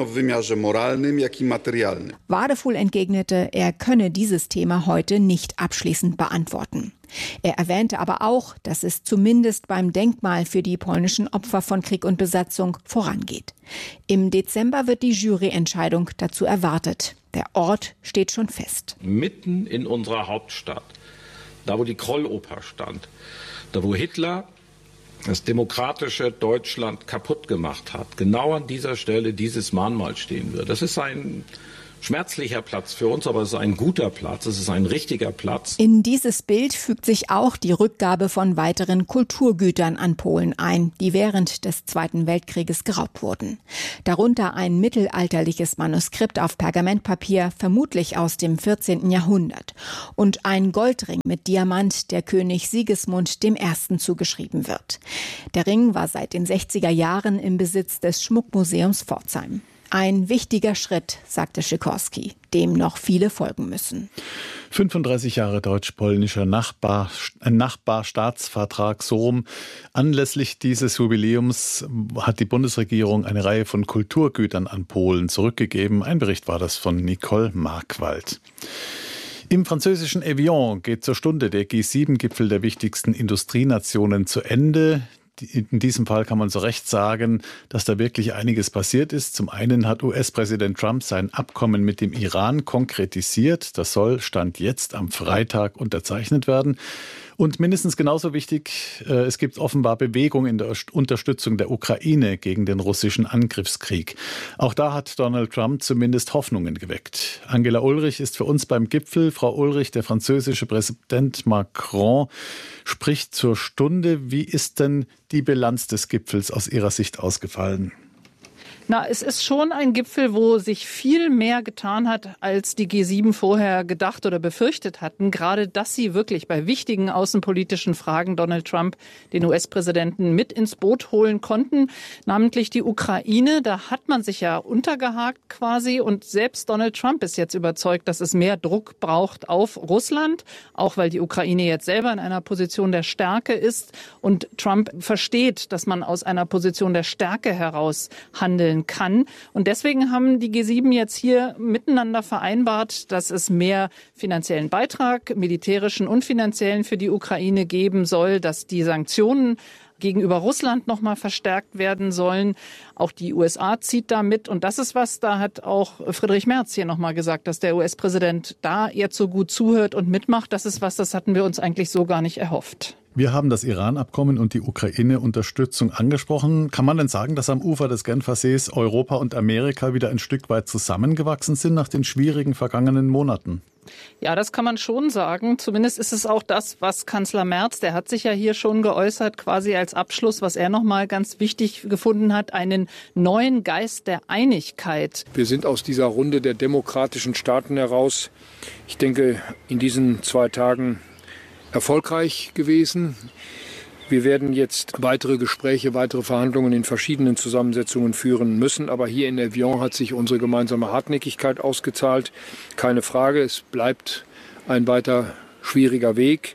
Wadefuhl entgegnete, er könne dieses Thema heute nicht abschließend beantworten. Er erwähnte aber auch, dass es zumindest beim Denkmal für die polnischen Opfer von Krieg und Besatzung vorangeht. Im Dezember wird die Juryentscheidung dazu erwartet. Der Ort steht schon fest. Mitten in unserer Hauptstadt, da wo die Krolloper stand, da wo Hitler das demokratische Deutschland kaputt gemacht hat, genau an dieser Stelle dieses Mahnmal stehen wird. Das ist ein schmerzlicher Platz für uns, aber es ist ein guter Platz, es ist ein richtiger Platz. In dieses Bild fügt sich auch die Rückgabe von weiteren Kulturgütern an Polen ein, die während des Zweiten Weltkrieges geraubt wurden. Darunter ein mittelalterliches Manuskript auf Pergamentpapier, vermutlich aus dem 14. Jahrhundert. Und ein Goldring mit Diamant, der König Sigismund I. zugeschrieben wird. Der Ring war seit den 60er Jahren im Besitz des Schmuckmuseums Pforzheim. Ein wichtiger Schritt, sagte Sikorski, dem noch viele folgen müssen. 35 Jahre deutsch-polnischer Nachbarstaatsvertrag, so rum. Anlässlich dieses Jubiläums hat die Bundesregierung eine Reihe von Kulturgütern an Polen zurückgegeben. Ein Bericht war das von Nicole Markwald. Im französischen Evian geht zur Stunde der G7-Gipfel der wichtigsten Industrienationen zu Ende. In diesem Fall kann man zu Recht sagen, dass da wirklich einiges passiert ist. Zum einen hat US-Präsident Trump sein Abkommen mit dem Iran konkretisiert. Das soll Stand jetzt am Freitag unterzeichnet werden. Und mindestens genauso wichtig, es gibt offenbar Bewegung in der Unterstützung der Ukraine gegen den russischen Angriffskrieg. Auch da hat Donald Trump zumindest Hoffnungen geweckt. Angela Ulrich ist für uns beim Gipfel. Frau Ulrich, der französische Präsident Macron spricht zur Stunde. Wie ist denn die Bilanz des Gipfels aus Ihrer Sicht ausgefallen? Na, es ist schon ein Gipfel, wo sich viel mehr getan hat, als die G7 vorher gedacht oder befürchtet hatten. Gerade, dass sie wirklich bei wichtigen außenpolitischen Fragen Donald Trump, den US-Präsidenten, mit ins Boot holen konnten. Namentlich die Ukraine, da hat man sich ja untergehakt quasi. Und selbst Donald Trump ist jetzt überzeugt, dass es mehr Druck braucht auf Russland. Auch weil die Ukraine jetzt selber in einer Position der Stärke ist. Und Trump versteht, dass man aus einer Position der Stärke heraus handeln kann. Und deswegen haben die G7 jetzt hier miteinander vereinbart, dass es mehr finanziellen Beitrag, militärischen und finanziellen für die Ukraine geben soll, dass die Sanktionen gegenüber Russland noch mal verstärkt werden sollen. Auch die USA zieht da mit. Und das ist was, da hat auch Friedrich Merz hier noch mal gesagt, dass der US-Präsident da jetzt so gut zuhört und mitmacht. Das ist was, das hatten wir uns eigentlich so gar nicht erhofft. Wir haben das Iran-Abkommen und die Ukraine-Unterstützung angesprochen. Kann man denn sagen, dass am Ufer des Genfer Sees Europa und Amerika wieder ein Stück weit zusammengewachsen sind nach den schwierigen vergangenen Monaten? Ja, das kann man schon sagen. Zumindest ist es auch das, was Kanzler Merz, der hat sich ja hier schon geäußert, quasi als Abschluss, was er nochmal ganz wichtig gefunden hat, einen neuen Geist der Einigkeit. Wir sind aus dieser Runde der demokratischen Staaten heraus, ich denke, in diesen 2 Tagen erfolgreich gewesen. Wir werden jetzt weitere Gespräche, weitere Verhandlungen in verschiedenen Zusammensetzungen führen müssen. Aber hier in Evian hat sich unsere gemeinsame Hartnäckigkeit ausgezahlt. Keine Frage, es bleibt ein weiter schwieriger Weg.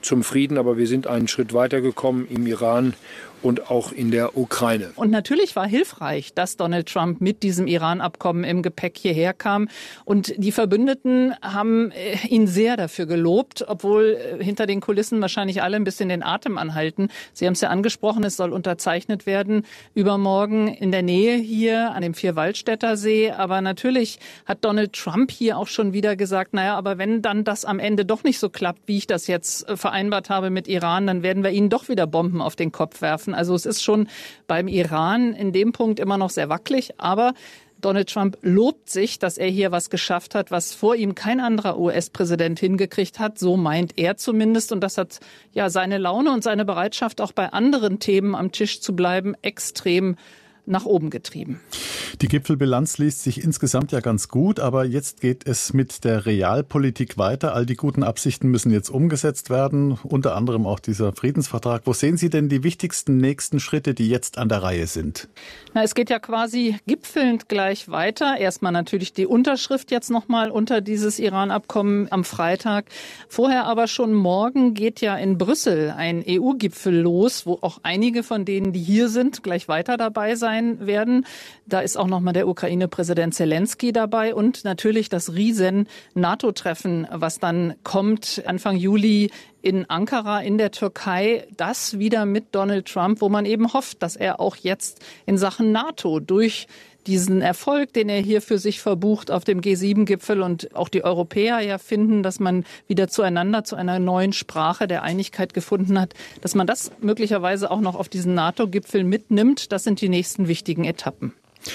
zum Frieden, aber wir sind einen Schritt weitergekommen im Iran und auch in der Ukraine. Und natürlich war hilfreich, dass Donald Trump mit diesem Iran-Abkommen im Gepäck hierher kam. Und die Verbündeten haben ihn sehr dafür gelobt, obwohl hinter den Kulissen wahrscheinlich alle ein bisschen den Atem anhalten. Sie haben es ja angesprochen, es soll unterzeichnet werden übermorgen in der Nähe hier an dem Vierwaldstätter See. Aber natürlich hat Donald Trump hier auch schon wieder gesagt, naja, aber wenn dann das am Ende doch nicht so klappt, wie ich das jetzt vereinbart habe mit Iran, dann werden wir ihnen doch wieder Bomben auf den Kopf werfen. Also es ist schon beim Iran in dem Punkt immer noch sehr wackelig, aber Donald Trump lobt sich, dass er hier was geschafft hat, was vor ihm kein anderer US-Präsident hingekriegt hat. So meint er zumindest. Und das hat ja seine Laune und seine Bereitschaft, auch bei anderen Themen am Tisch zu bleiben, extrem nach oben getrieben. Die Gipfelbilanz liest sich insgesamt ja ganz gut, aber jetzt geht es mit der Realpolitik weiter. All die guten Absichten müssen jetzt umgesetzt werden, unter anderem auch dieser Friedensvertrag. Wo sehen Sie denn die wichtigsten nächsten Schritte, die jetzt an der Reihe sind? Na, es geht ja quasi gipfelnd gleich weiter. Erstmal natürlich die Unterschrift jetzt nochmal unter dieses Iran-Abkommen am Freitag. Vorher aber schon morgen geht ja in Brüssel ein EU-Gipfel los, wo auch einige von denen, die hier sind, gleich weiter dabei sein werden. Da ist auch nochmal der Ukraine-Präsident Zelensky dabei und natürlich das riesen NATO-Treffen, was dann kommt Anfang Juli in Ankara in der Türkei. Das wieder mit Donald Trump, wo man eben hofft, dass er auch jetzt in Sachen NATO durch diesen Erfolg, den er hier für sich verbucht auf dem G7-Gipfel und auch die Europäer ja finden, dass man wieder zueinander zu einer neuen Sprache der Einigkeit gefunden hat, dass man das möglicherweise auch noch auf diesen NATO-Gipfel mitnimmt. Das sind die nächsten wichtigen Etappen.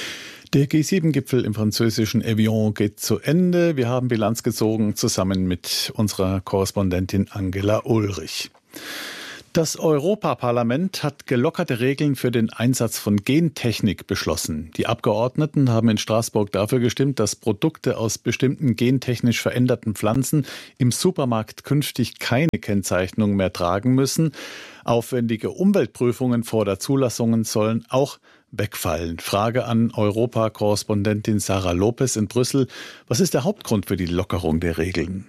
Der G7-Gipfel im französischen Evian geht zu Ende. Wir haben Bilanz gezogen zusammen mit unserer Korrespondentin Angela Ulrich. Das Europaparlament hat gelockerte Regeln für den Einsatz von Gentechnik beschlossen. Die Abgeordneten haben in Straßburg dafür gestimmt, dass Produkte aus bestimmten gentechnisch veränderten Pflanzen im Supermarkt künftig keine Kennzeichnung mehr tragen müssen. Aufwendige Umweltprüfungen vor der Zulassung sollen auch wegfallen. Frage an Europa-Korrespondentin Sarah Lopez in Brüssel. Was ist der Hauptgrund für die Lockerung der Regeln?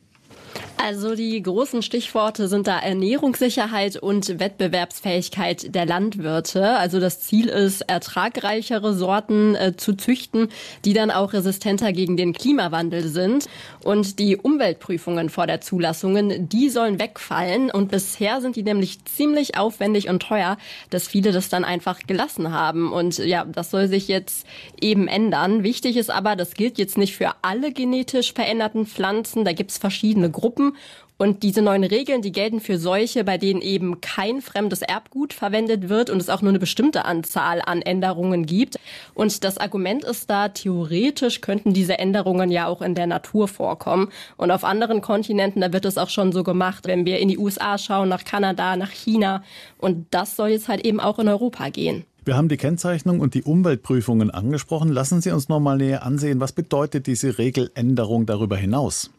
Also die großen Stichworte sind da Ernährungssicherheit und Wettbewerbsfähigkeit der Landwirte. Also das Ziel ist, ertragreichere Sorten zu züchten, die dann auch resistenter gegen den Klimawandel sind. Und die Umweltprüfungen vor der Zulassung, die sollen wegfallen. Und bisher sind die nämlich ziemlich aufwendig und teuer, dass viele das dann einfach gelassen haben. Und ja, das soll sich jetzt eben ändern. Wichtig ist aber, das gilt jetzt nicht für alle genetisch veränderten Pflanzen. Da gibt es verschiedene Gruppen. Und diese neuen Regeln, die gelten für solche, bei denen eben kein fremdes Erbgut verwendet wird und es auch nur eine bestimmte Anzahl an Änderungen gibt. Und das Argument ist da, theoretisch könnten diese Änderungen ja auch in der Natur vorkommen. Und auf anderen Kontinenten, da wird es auch schon so gemacht, wenn wir in die USA schauen, nach Kanada, nach China. Und das soll jetzt halt eben auch in Europa gehen. Wir haben die Kennzeichnung und die Umweltprüfungen angesprochen. Lassen Sie uns noch mal näher ansehen, was bedeutet diese Regeländerung darüber hinaus?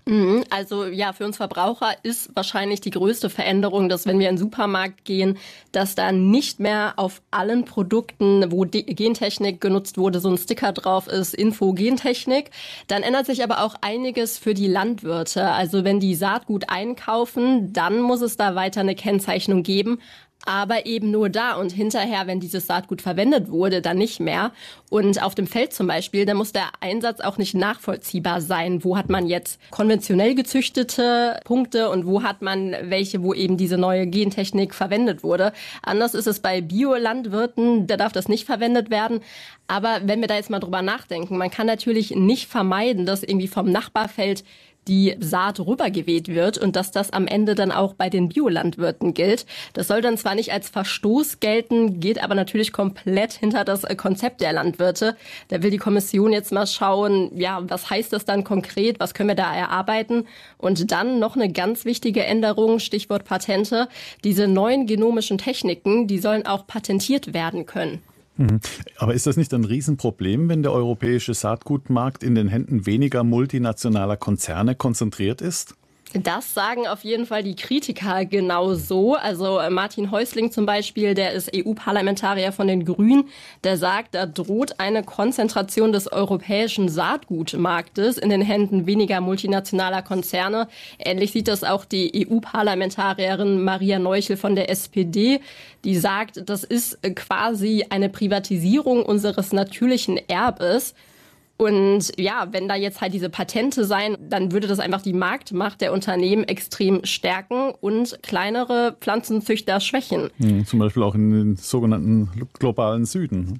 Also ja, für uns Verbraucher ist wahrscheinlich die größte Veränderung, dass wenn wir in den Supermarkt gehen, dass da nicht mehr auf allen Produkten, wo Gentechnik genutzt wurde, so ein Sticker drauf ist, Info Gentechnik. Dann ändert sich aber auch einiges für die Landwirte. Also wenn die Saatgut einkaufen, dann muss es da weiter eine Kennzeichnung geben. Aber eben nur da und hinterher, wenn dieses Saatgut verwendet wurde, dann nicht mehr. Und auf dem Feld zum Beispiel, da muss der Einsatz auch nicht nachvollziehbar sein. Wo hat man jetzt konventionell gezüchtete Punkte und wo hat man welche, wo eben diese neue Gentechnik verwendet wurde. Anders ist es bei Biolandwirten, da darf das nicht verwendet werden. Aber wenn wir da jetzt mal drüber nachdenken, man kann natürlich nicht vermeiden, dass irgendwie vom Nachbarfeld die Saat rübergeweht wird und dass das am Ende dann auch bei den Biolandwirten gilt. Das soll dann zwar nicht als Verstoß gelten, geht aber natürlich komplett hinter das Konzept der Landwirte. Da will die Kommission jetzt mal schauen, ja, was heißt das dann konkret, was können wir da erarbeiten? Und dann noch eine ganz wichtige Änderung, Stichwort Patente. Diese neuen genomischen Techniken, die sollen auch patentiert werden können. Aber ist das nicht ein Riesenproblem, wenn der europäische Saatgutmarkt in den Händen weniger multinationaler Konzerne konzentriert ist? Das sagen auf jeden Fall die Kritiker genauso. Also Martin Häusling zum Beispiel, der ist EU-Parlamentarier von den Grünen, der sagt, da droht eine Konzentration des europäischen Saatgutmarktes in den Händen weniger multinationaler Konzerne. Ähnlich sieht das auch die EU-Parlamentarierin Maria Neuchel von der SPD. Die sagt, das ist quasi eine Privatisierung unseres natürlichen Erbes. Und ja, wenn da jetzt halt diese Patente sein, dann würde das einfach die Marktmacht der Unternehmen extrem stärken und kleinere Pflanzenzüchter schwächen. Zum Beispiel auch in den sogenannten globalen Süden.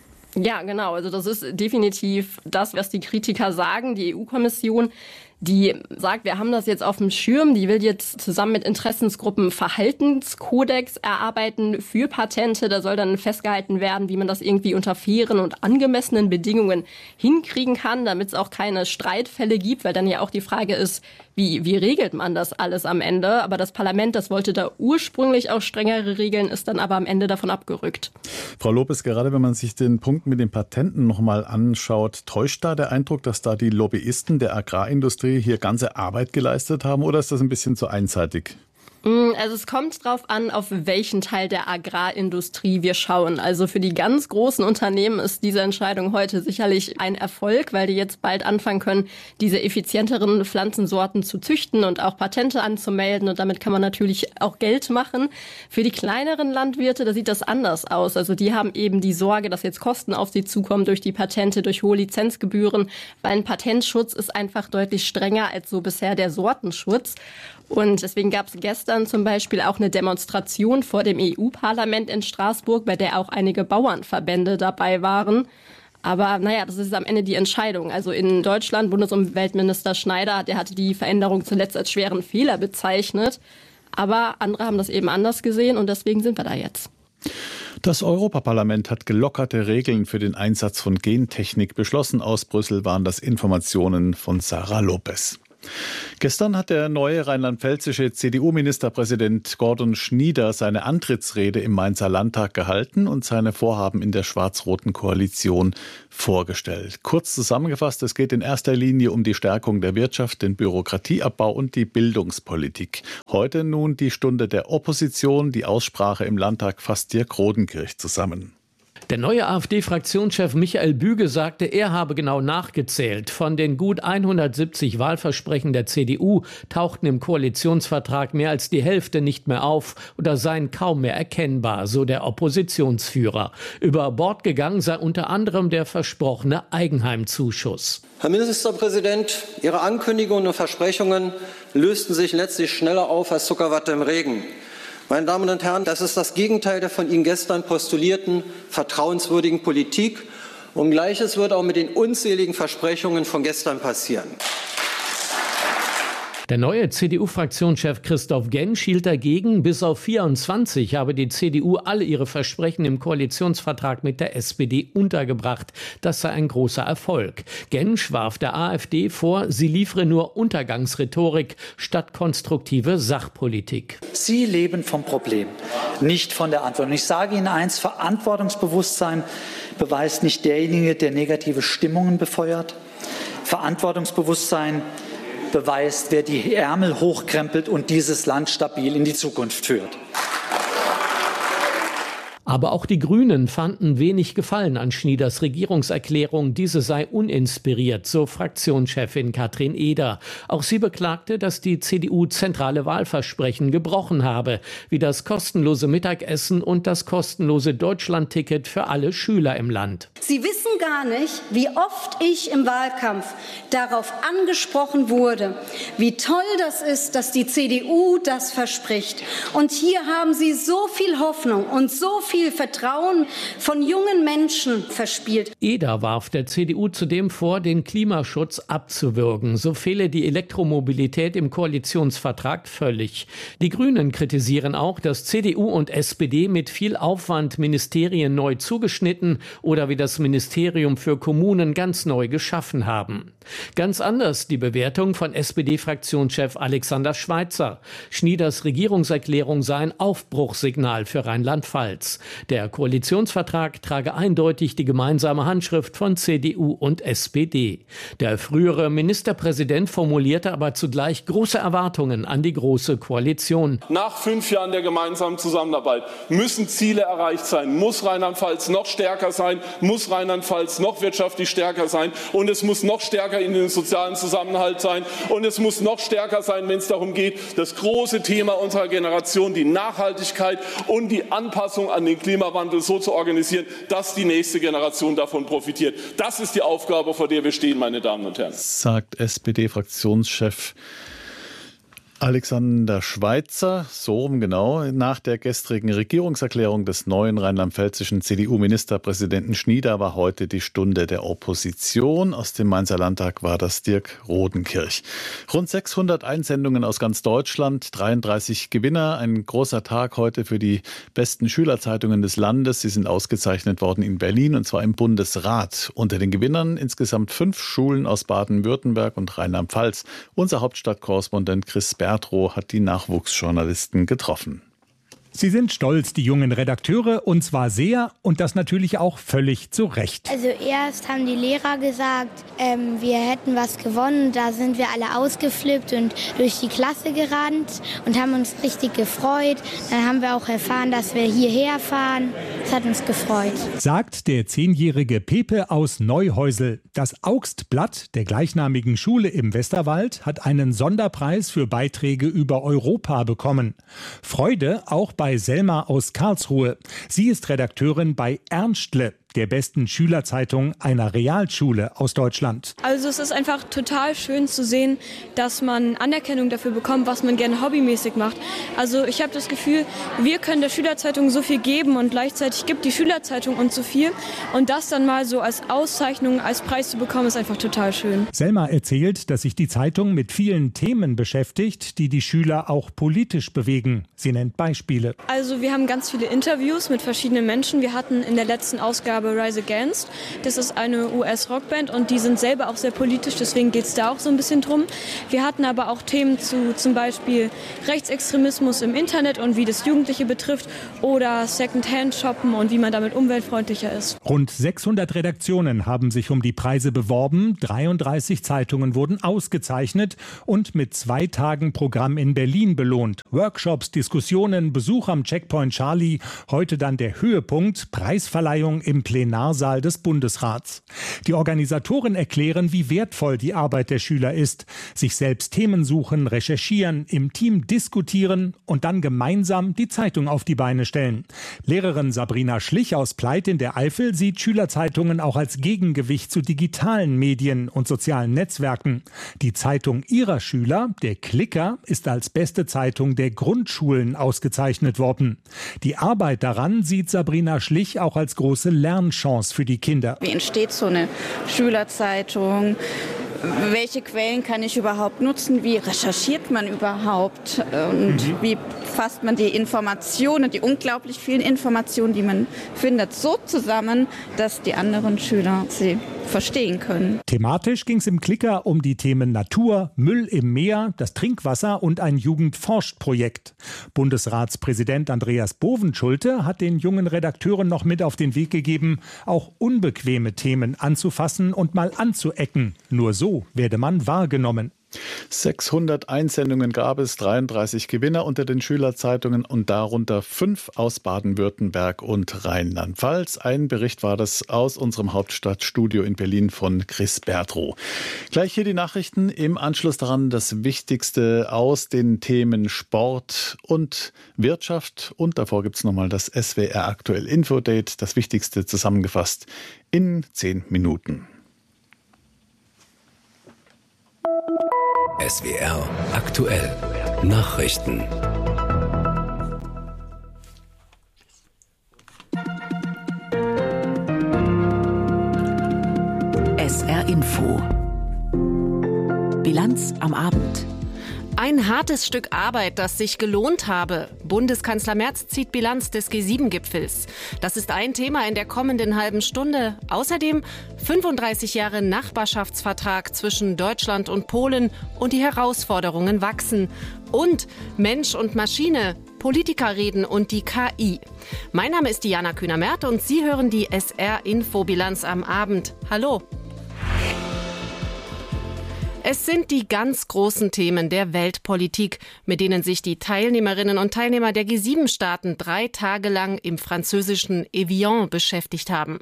Ja, genau. Also das ist definitiv das, was die Kritiker sagen. Die EU-Kommission, die sagt, wir haben das jetzt auf dem Schirm. Die will jetzt zusammen mit Interessensgruppen Verhaltenskodex erarbeiten für Patente. Da soll dann festgehalten werden, wie man das irgendwie unter fairen und angemessenen Bedingungen hinkriegen kann, damit es auch keine Streitfälle gibt, weil dann ja auch die Frage ist, wie regelt man das alles am Ende? Aber das Parlament, das wollte da ursprünglich auch strengere Regeln, ist dann aber am Ende davon abgerückt. Frau Lopez, gerade wenn man sich den Punkt mit den Patenten nochmal anschaut, täuscht da der Eindruck, dass da die Lobbyisten der Agrarindustrie hier ganze Arbeit geleistet haben, oder ist das ein bisschen zu einseitig? Also es kommt drauf an, auf welchen Teil der Agrarindustrie wir schauen. Also für die ganz großen Unternehmen ist diese Entscheidung heute sicherlich ein Erfolg, weil die jetzt bald anfangen können, diese effizienteren Pflanzensorten zu züchten und auch Patente anzumelden. Und damit kann man natürlich auch Geld machen. Für die kleineren Landwirte, da sieht das anders aus. Also die haben eben die Sorge, dass jetzt Kosten auf sie zukommen durch die Patente, durch hohe Lizenzgebühren, weil ein Patentschutz ist einfach deutlich strenger als so bisher der Sortenschutz. Und deswegen gab es gestern zum Beispiel auch eine Demonstration vor dem EU-Parlament in Straßburg, bei der auch einige Bauernverbände dabei waren. Aber naja, das ist am Ende die Entscheidung. Also in Deutschland, Bundesumweltminister Schneider, der hatte die Veränderung zuletzt als schweren Fehler bezeichnet. Aber andere haben das eben anders gesehen und deswegen sind wir da jetzt. Das Europaparlament hat gelockerte Regeln für den Einsatz von Gentechnik beschlossen. Aus Brüssel waren das Informationen von Sarah Lopez. Gestern hat der neue rheinland-pfälzische CDU-Ministerpräsident Gordon Schnieder seine Antrittsrede im Mainzer Landtag gehalten und seine Vorhaben in der schwarz-roten Koalition vorgestellt. Kurz zusammengefasst, es geht in erster Linie um die Stärkung der Wirtschaft, den Bürokratieabbau und die Bildungspolitik. Heute nun die Stunde der Opposition. Die Aussprache im Landtag fasst Dirk Rodenkirch zusammen. Der neue AfD-Fraktionschef Michael Büge sagte, er habe genau nachgezählt. Von den gut 170 Wahlversprechen der CDU tauchten im Koalitionsvertrag mehr als die Hälfte nicht mehr auf oder seien kaum mehr erkennbar, so der Oppositionsführer. Über Bord gegangen sei unter anderem der versprochene Eigenheimzuschuss. Herr Ministerpräsident, Ihre Ankündigungen und Versprechungen lösten sich letztlich schneller auf als Zuckerwatte im Regen. Meine Damen und Herren, das ist das Gegenteil der von Ihnen gestern postulierten vertrauenswürdigen Politik. Und Gleiches wird auch mit den unzähligen Versprechungen von gestern passieren. Der neue CDU-Fraktionschef Christoph Gensch hielt dagegen, bis auf 24 habe die CDU alle ihre Versprechen im Koalitionsvertrag mit der SPD untergebracht. Das sei ein großer Erfolg. Gensch warf der AfD vor, sie liefere nur Untergangsrhetorik statt konstruktive Sachpolitik. Sie leben vom Problem, nicht von der Antwort. Und ich sage Ihnen eins, Verantwortungsbewusstsein beweist nicht derjenige, der negative Stimmungen befeuert. Verantwortungsbewusstsein beweist, wer die Ärmel hochkrempelt und dieses Land stabil in die Zukunft führt. Aber auch die Grünen fanden wenig Gefallen an Schnieders Regierungserklärung. Diese sei uninspiriert, so Fraktionschefin Katrin Eder. Auch sie beklagte, dass die CDU zentrale Wahlversprechen gebrochen habe, wie das kostenlose Mittagessen und das kostenlose Deutschlandticket für alle Schüler im Land. Sie wissen gar nicht, wie oft ich im Wahlkampf darauf angesprochen wurde, wie toll das ist, dass die CDU das verspricht. Und hier haben Sie so viel Hoffnung und so viel Vertrauen von jungen Menschen verspielt. Eder warf der CDU zudem vor, den Klimaschutz abzuwürgen. So fehle die Elektromobilität im Koalitionsvertrag völlig. Die Grünen kritisieren auch, dass CDU und SPD mit viel Aufwand Ministerien neu zugeschnitten oder wie das Ministerium für Kommunen ganz neu geschaffen haben. Ganz anders die Bewertung von SPD-Fraktionschef Alexander Schweitzer. Schnieders Regierungserklärung sei ein Aufbruchssignal für Rheinland-Pfalz. Der Koalitionsvertrag trage eindeutig die gemeinsame Handschrift von CDU und SPD. Der frühere Ministerpräsident formulierte aber zugleich große Erwartungen an die Große Koalition. Nach 5 Jahren der gemeinsamen Zusammenarbeit müssen Ziele erreicht sein, muss Rheinland-Pfalz noch stärker sein, muss Rheinland-Pfalz noch wirtschaftlich stärker sein und es muss noch stärker in den sozialen Zusammenhalt sein und es muss noch stärker sein, wenn es darum geht, das große Thema unserer Generation, die Nachhaltigkeit und die Anpassung an den Klimawandel so zu organisieren, dass die nächste Generation davon profitiert. Das ist die Aufgabe, vor der wir stehen, meine Damen und Herren. Sagt SPD-Fraktionschef Alexander Schweitzer, so rum genau, nach der gestrigen Regierungserklärung des neuen rheinland-pfälzischen CDU-Ministerpräsidenten Schnieder war heute die Stunde der Opposition. Aus dem Mainzer Landtag war das Dirk Rodenkirch. Rund 600 Einsendungen aus ganz Deutschland, 33 Gewinner. Ein großer Tag heute für die besten Schülerzeitungen des Landes. Sie sind ausgezeichnet worden in Berlin und zwar im Bundesrat. Unter den Gewinnern insgesamt 5 Schulen aus Baden-Württemberg und Rheinland-Pfalz. Unser Hauptstadtkorrespondent Chris Bertrow hat die Nachwuchsjournalisten getroffen. Sie sind stolz, die jungen Redakteure, und zwar sehr und das natürlich auch völlig zu Recht. Also erst haben die Lehrer gesagt, wir hätten was gewonnen. Da sind wir alle ausgeflippt und durch die Klasse gerannt und haben uns richtig gefreut. Dann haben wir auch erfahren, dass wir hierher fahren. Das hat uns gefreut. Sagt der 10-jährige Pepe aus Neuhäusel. Das Augstblatt der gleichnamigen Schule im Westerwald hat einen Sonderpreis für Beiträge über Europa bekommen. Freude auch bei Selma aus Karlsruhe. Sie ist Redakteurin bei Ernstle, der besten Schülerzeitung einer Realschule aus Deutschland. Also es ist einfach total schön zu sehen, dass man Anerkennung dafür bekommt, was man gerne hobbymäßig macht. Also ich habe das Gefühl, wir können der Schülerzeitung so viel geben und gleichzeitig gibt die Schülerzeitung uns so viel. Und das dann mal so als Auszeichnung, als Preis zu bekommen, ist einfach total schön. Selma erzählt, dass sich die Zeitung mit vielen Themen beschäftigt, die die Schüler auch politisch bewegen. Sie nennt Beispiele. Also wir haben ganz viele Interviews mit verschiedenen Menschen. Wir hatten in der letzten Ausgabe Rise Against. Das ist eine US-Rockband und die sind selber auch sehr politisch, deswegen geht es da auch so ein bisschen drum. Wir hatten aber auch Themen zu zum Beispiel Rechtsextremismus im Internet und wie das Jugendliche betrifft oder Secondhand-Shoppen und wie man damit umweltfreundlicher ist. Rund 600 Redaktionen haben sich um die Preise beworben, 33 Zeitungen wurden ausgezeichnet und mit 2 Tagen Programm in Berlin belohnt. Workshops, Diskussionen, Besuch am Checkpoint Charlie, heute dann der Höhepunkt, Preisverleihung im Plenarsaal des Bundesrats. Die Organisatoren erklären, wie wertvoll die Arbeit der Schüler ist. Sich selbst Themen suchen, recherchieren, im Team diskutieren und dann gemeinsam die Zeitung auf die Beine stellen. Lehrerin Sabrina Schlich aus Pleit in der Eifel sieht Schülerzeitungen auch als Gegengewicht zu digitalen Medien und sozialen Netzwerken. Die Zeitung ihrer Schüler, der Klicker, ist als beste Zeitung der Grundschulen ausgezeichnet worden. Die Arbeit daran sieht Sabrina Schlich auch als große Lernchance für die Kinder. Wie entsteht so eine Schülerzeitung? Welche Quellen kann ich überhaupt nutzen? Wie recherchiert man überhaupt? Und wie fasst man die Informationen, die unglaublich vielen Informationen, die man findet, so zusammen, dass die anderen Schüler sie verstehen können. Thematisch ging es im Klicker um die Themen Natur, Müll im Meer, das Trinkwasser und ein Jugendforscht-Projekt. Bundesratspräsident Andreas Bovenschulte hat den jungen Redakteuren noch mit auf den Weg gegeben, auch unbequeme Themen anzufassen und mal anzuecken. Nur so werde man wahrgenommen. 600 Einsendungen gab es, 33 Gewinner unter den Schülerzeitungen und darunter 5 aus Baden-Württemberg und Rheinland-Pfalz. Ein Bericht war das aus unserem Hauptstadtstudio in Berlin von Chris Bertrow. Gleich hier die Nachrichten, im Anschluss daran das Wichtigste aus den Themen Sport und Wirtschaft. Und davor gibt es nochmal das SWR Aktuell Infodate, das Wichtigste zusammengefasst in 10 Minuten. SWR Aktuell Nachrichten. SR Info. Bilanz am Abend. Ein hartes Stück Arbeit, das sich gelohnt habe. Bundeskanzler Merz zieht Bilanz des G7-Gipfels. Das ist ein Thema in der kommenden halben Stunde. Außerdem 35 Jahre Nachbarschaftsvertrag zwischen Deutschland und Polen und die Herausforderungen wachsen. Und Mensch und Maschine. Politikerreden und die KI. Mein Name ist Diana Kühner-Merth und Sie hören die SR-Info-Bilanz am Abend. Hallo. Es sind die ganz großen Themen der Weltpolitik, mit denen sich die Teilnehmerinnen und Teilnehmer der G7-Staaten 3 Tage lang im französischen Evian beschäftigt haben.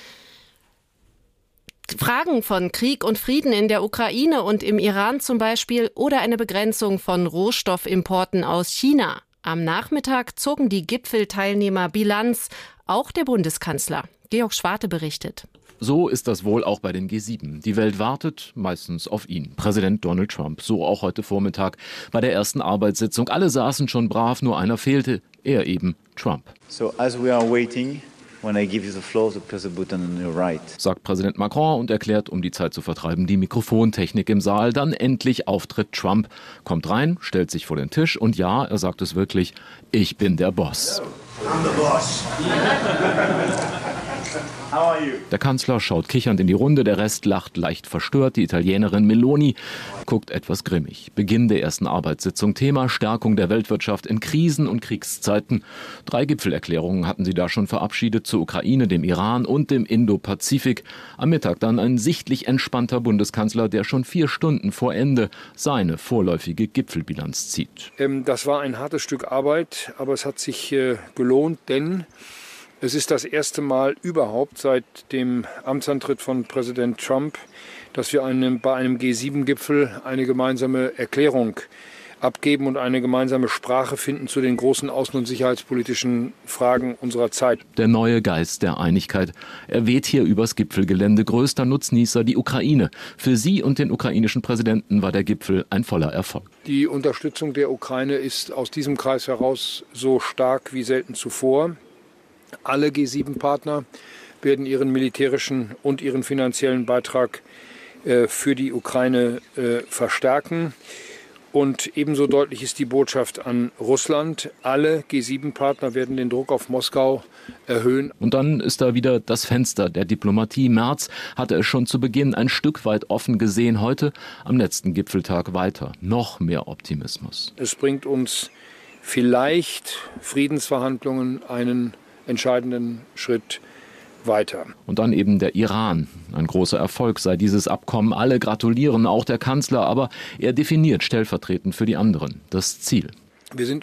Fragen von Krieg und Frieden in der Ukraine und im Iran zum Beispiel oder eine Begrenzung von Rohstoffimporten aus China. Am Nachmittag zogen die Gipfelteilnehmer Bilanz, auch der Bundeskanzler. Georg Schwarte berichtet. So ist das wohl auch bei den G7. Die Welt wartet meistens auf ihn, Präsident Donald Trump. So auch heute Vormittag bei der ersten Arbeitssitzung. Alle saßen schon brav, nur einer fehlte, er eben, Trump. So as we are waiting, when I give you the floor, the press the button on your right. Sagt Präsident Macron und erklärt, um die Zeit zu vertreiben, die Mikrofontechnik im Saal. Dann endlich auftritt Trump, kommt rein, stellt sich vor den Tisch und ja, er sagt es wirklich, ich bin der Boss. I'm the boss. Der Kanzler schaut kichernd in die Runde, der Rest lacht leicht verstört. Die Italienerin Meloni guckt etwas grimmig. Beginn der ersten Arbeitssitzung. Thema Stärkung der Weltwirtschaft in Krisen- und Kriegszeiten. 3 Gipfelerklärungen hatten sie da schon verabschiedet zur Ukraine, dem Iran und dem Indo-Pazifik. Am Mittag dann ein sichtlich entspannter Bundeskanzler, der schon 4 Stunden vor Ende seine vorläufige Gipfelbilanz zieht. Das war ein hartes Stück Arbeit, aber es hat sich gelohnt, denn es ist das erste Mal überhaupt seit dem Amtsantritt von Präsident Trump, dass wir bei einem G7-Gipfel eine gemeinsame Erklärung abgeben und eine gemeinsame Sprache finden zu den großen außen- und sicherheitspolitischen Fragen unserer Zeit. Der neue Geist der Einigkeit. Er weht hier übers Gipfelgelände. Größter Nutznießer die Ukraine. Für sie und den ukrainischen Präsidenten war der Gipfel ein voller Erfolg. Die Unterstützung der Ukraine ist aus diesem Kreis heraus so stark wie selten zuvor. Alle G7-Partner werden ihren militärischen und ihren finanziellen Beitrag für die Ukraine verstärken. Und ebenso deutlich ist die Botschaft an Russland. Alle G7-Partner werden den Druck auf Moskau erhöhen. Und dann ist da wieder das Fenster der Diplomatie. Merz hatte es schon zu Beginn ein Stück weit offen gesehen. Heute, am letzten Gipfeltag, weiter. Noch mehr Optimismus. Es bringt uns vielleicht Friedensverhandlungen einen entscheidenden Schritt weiter. Und dann eben der Iran. Ein großer Erfolg sei dieses Abkommen. Alle gratulieren, auch der Kanzler, aber er definiert stellvertretend für die anderen das Ziel. Wir sind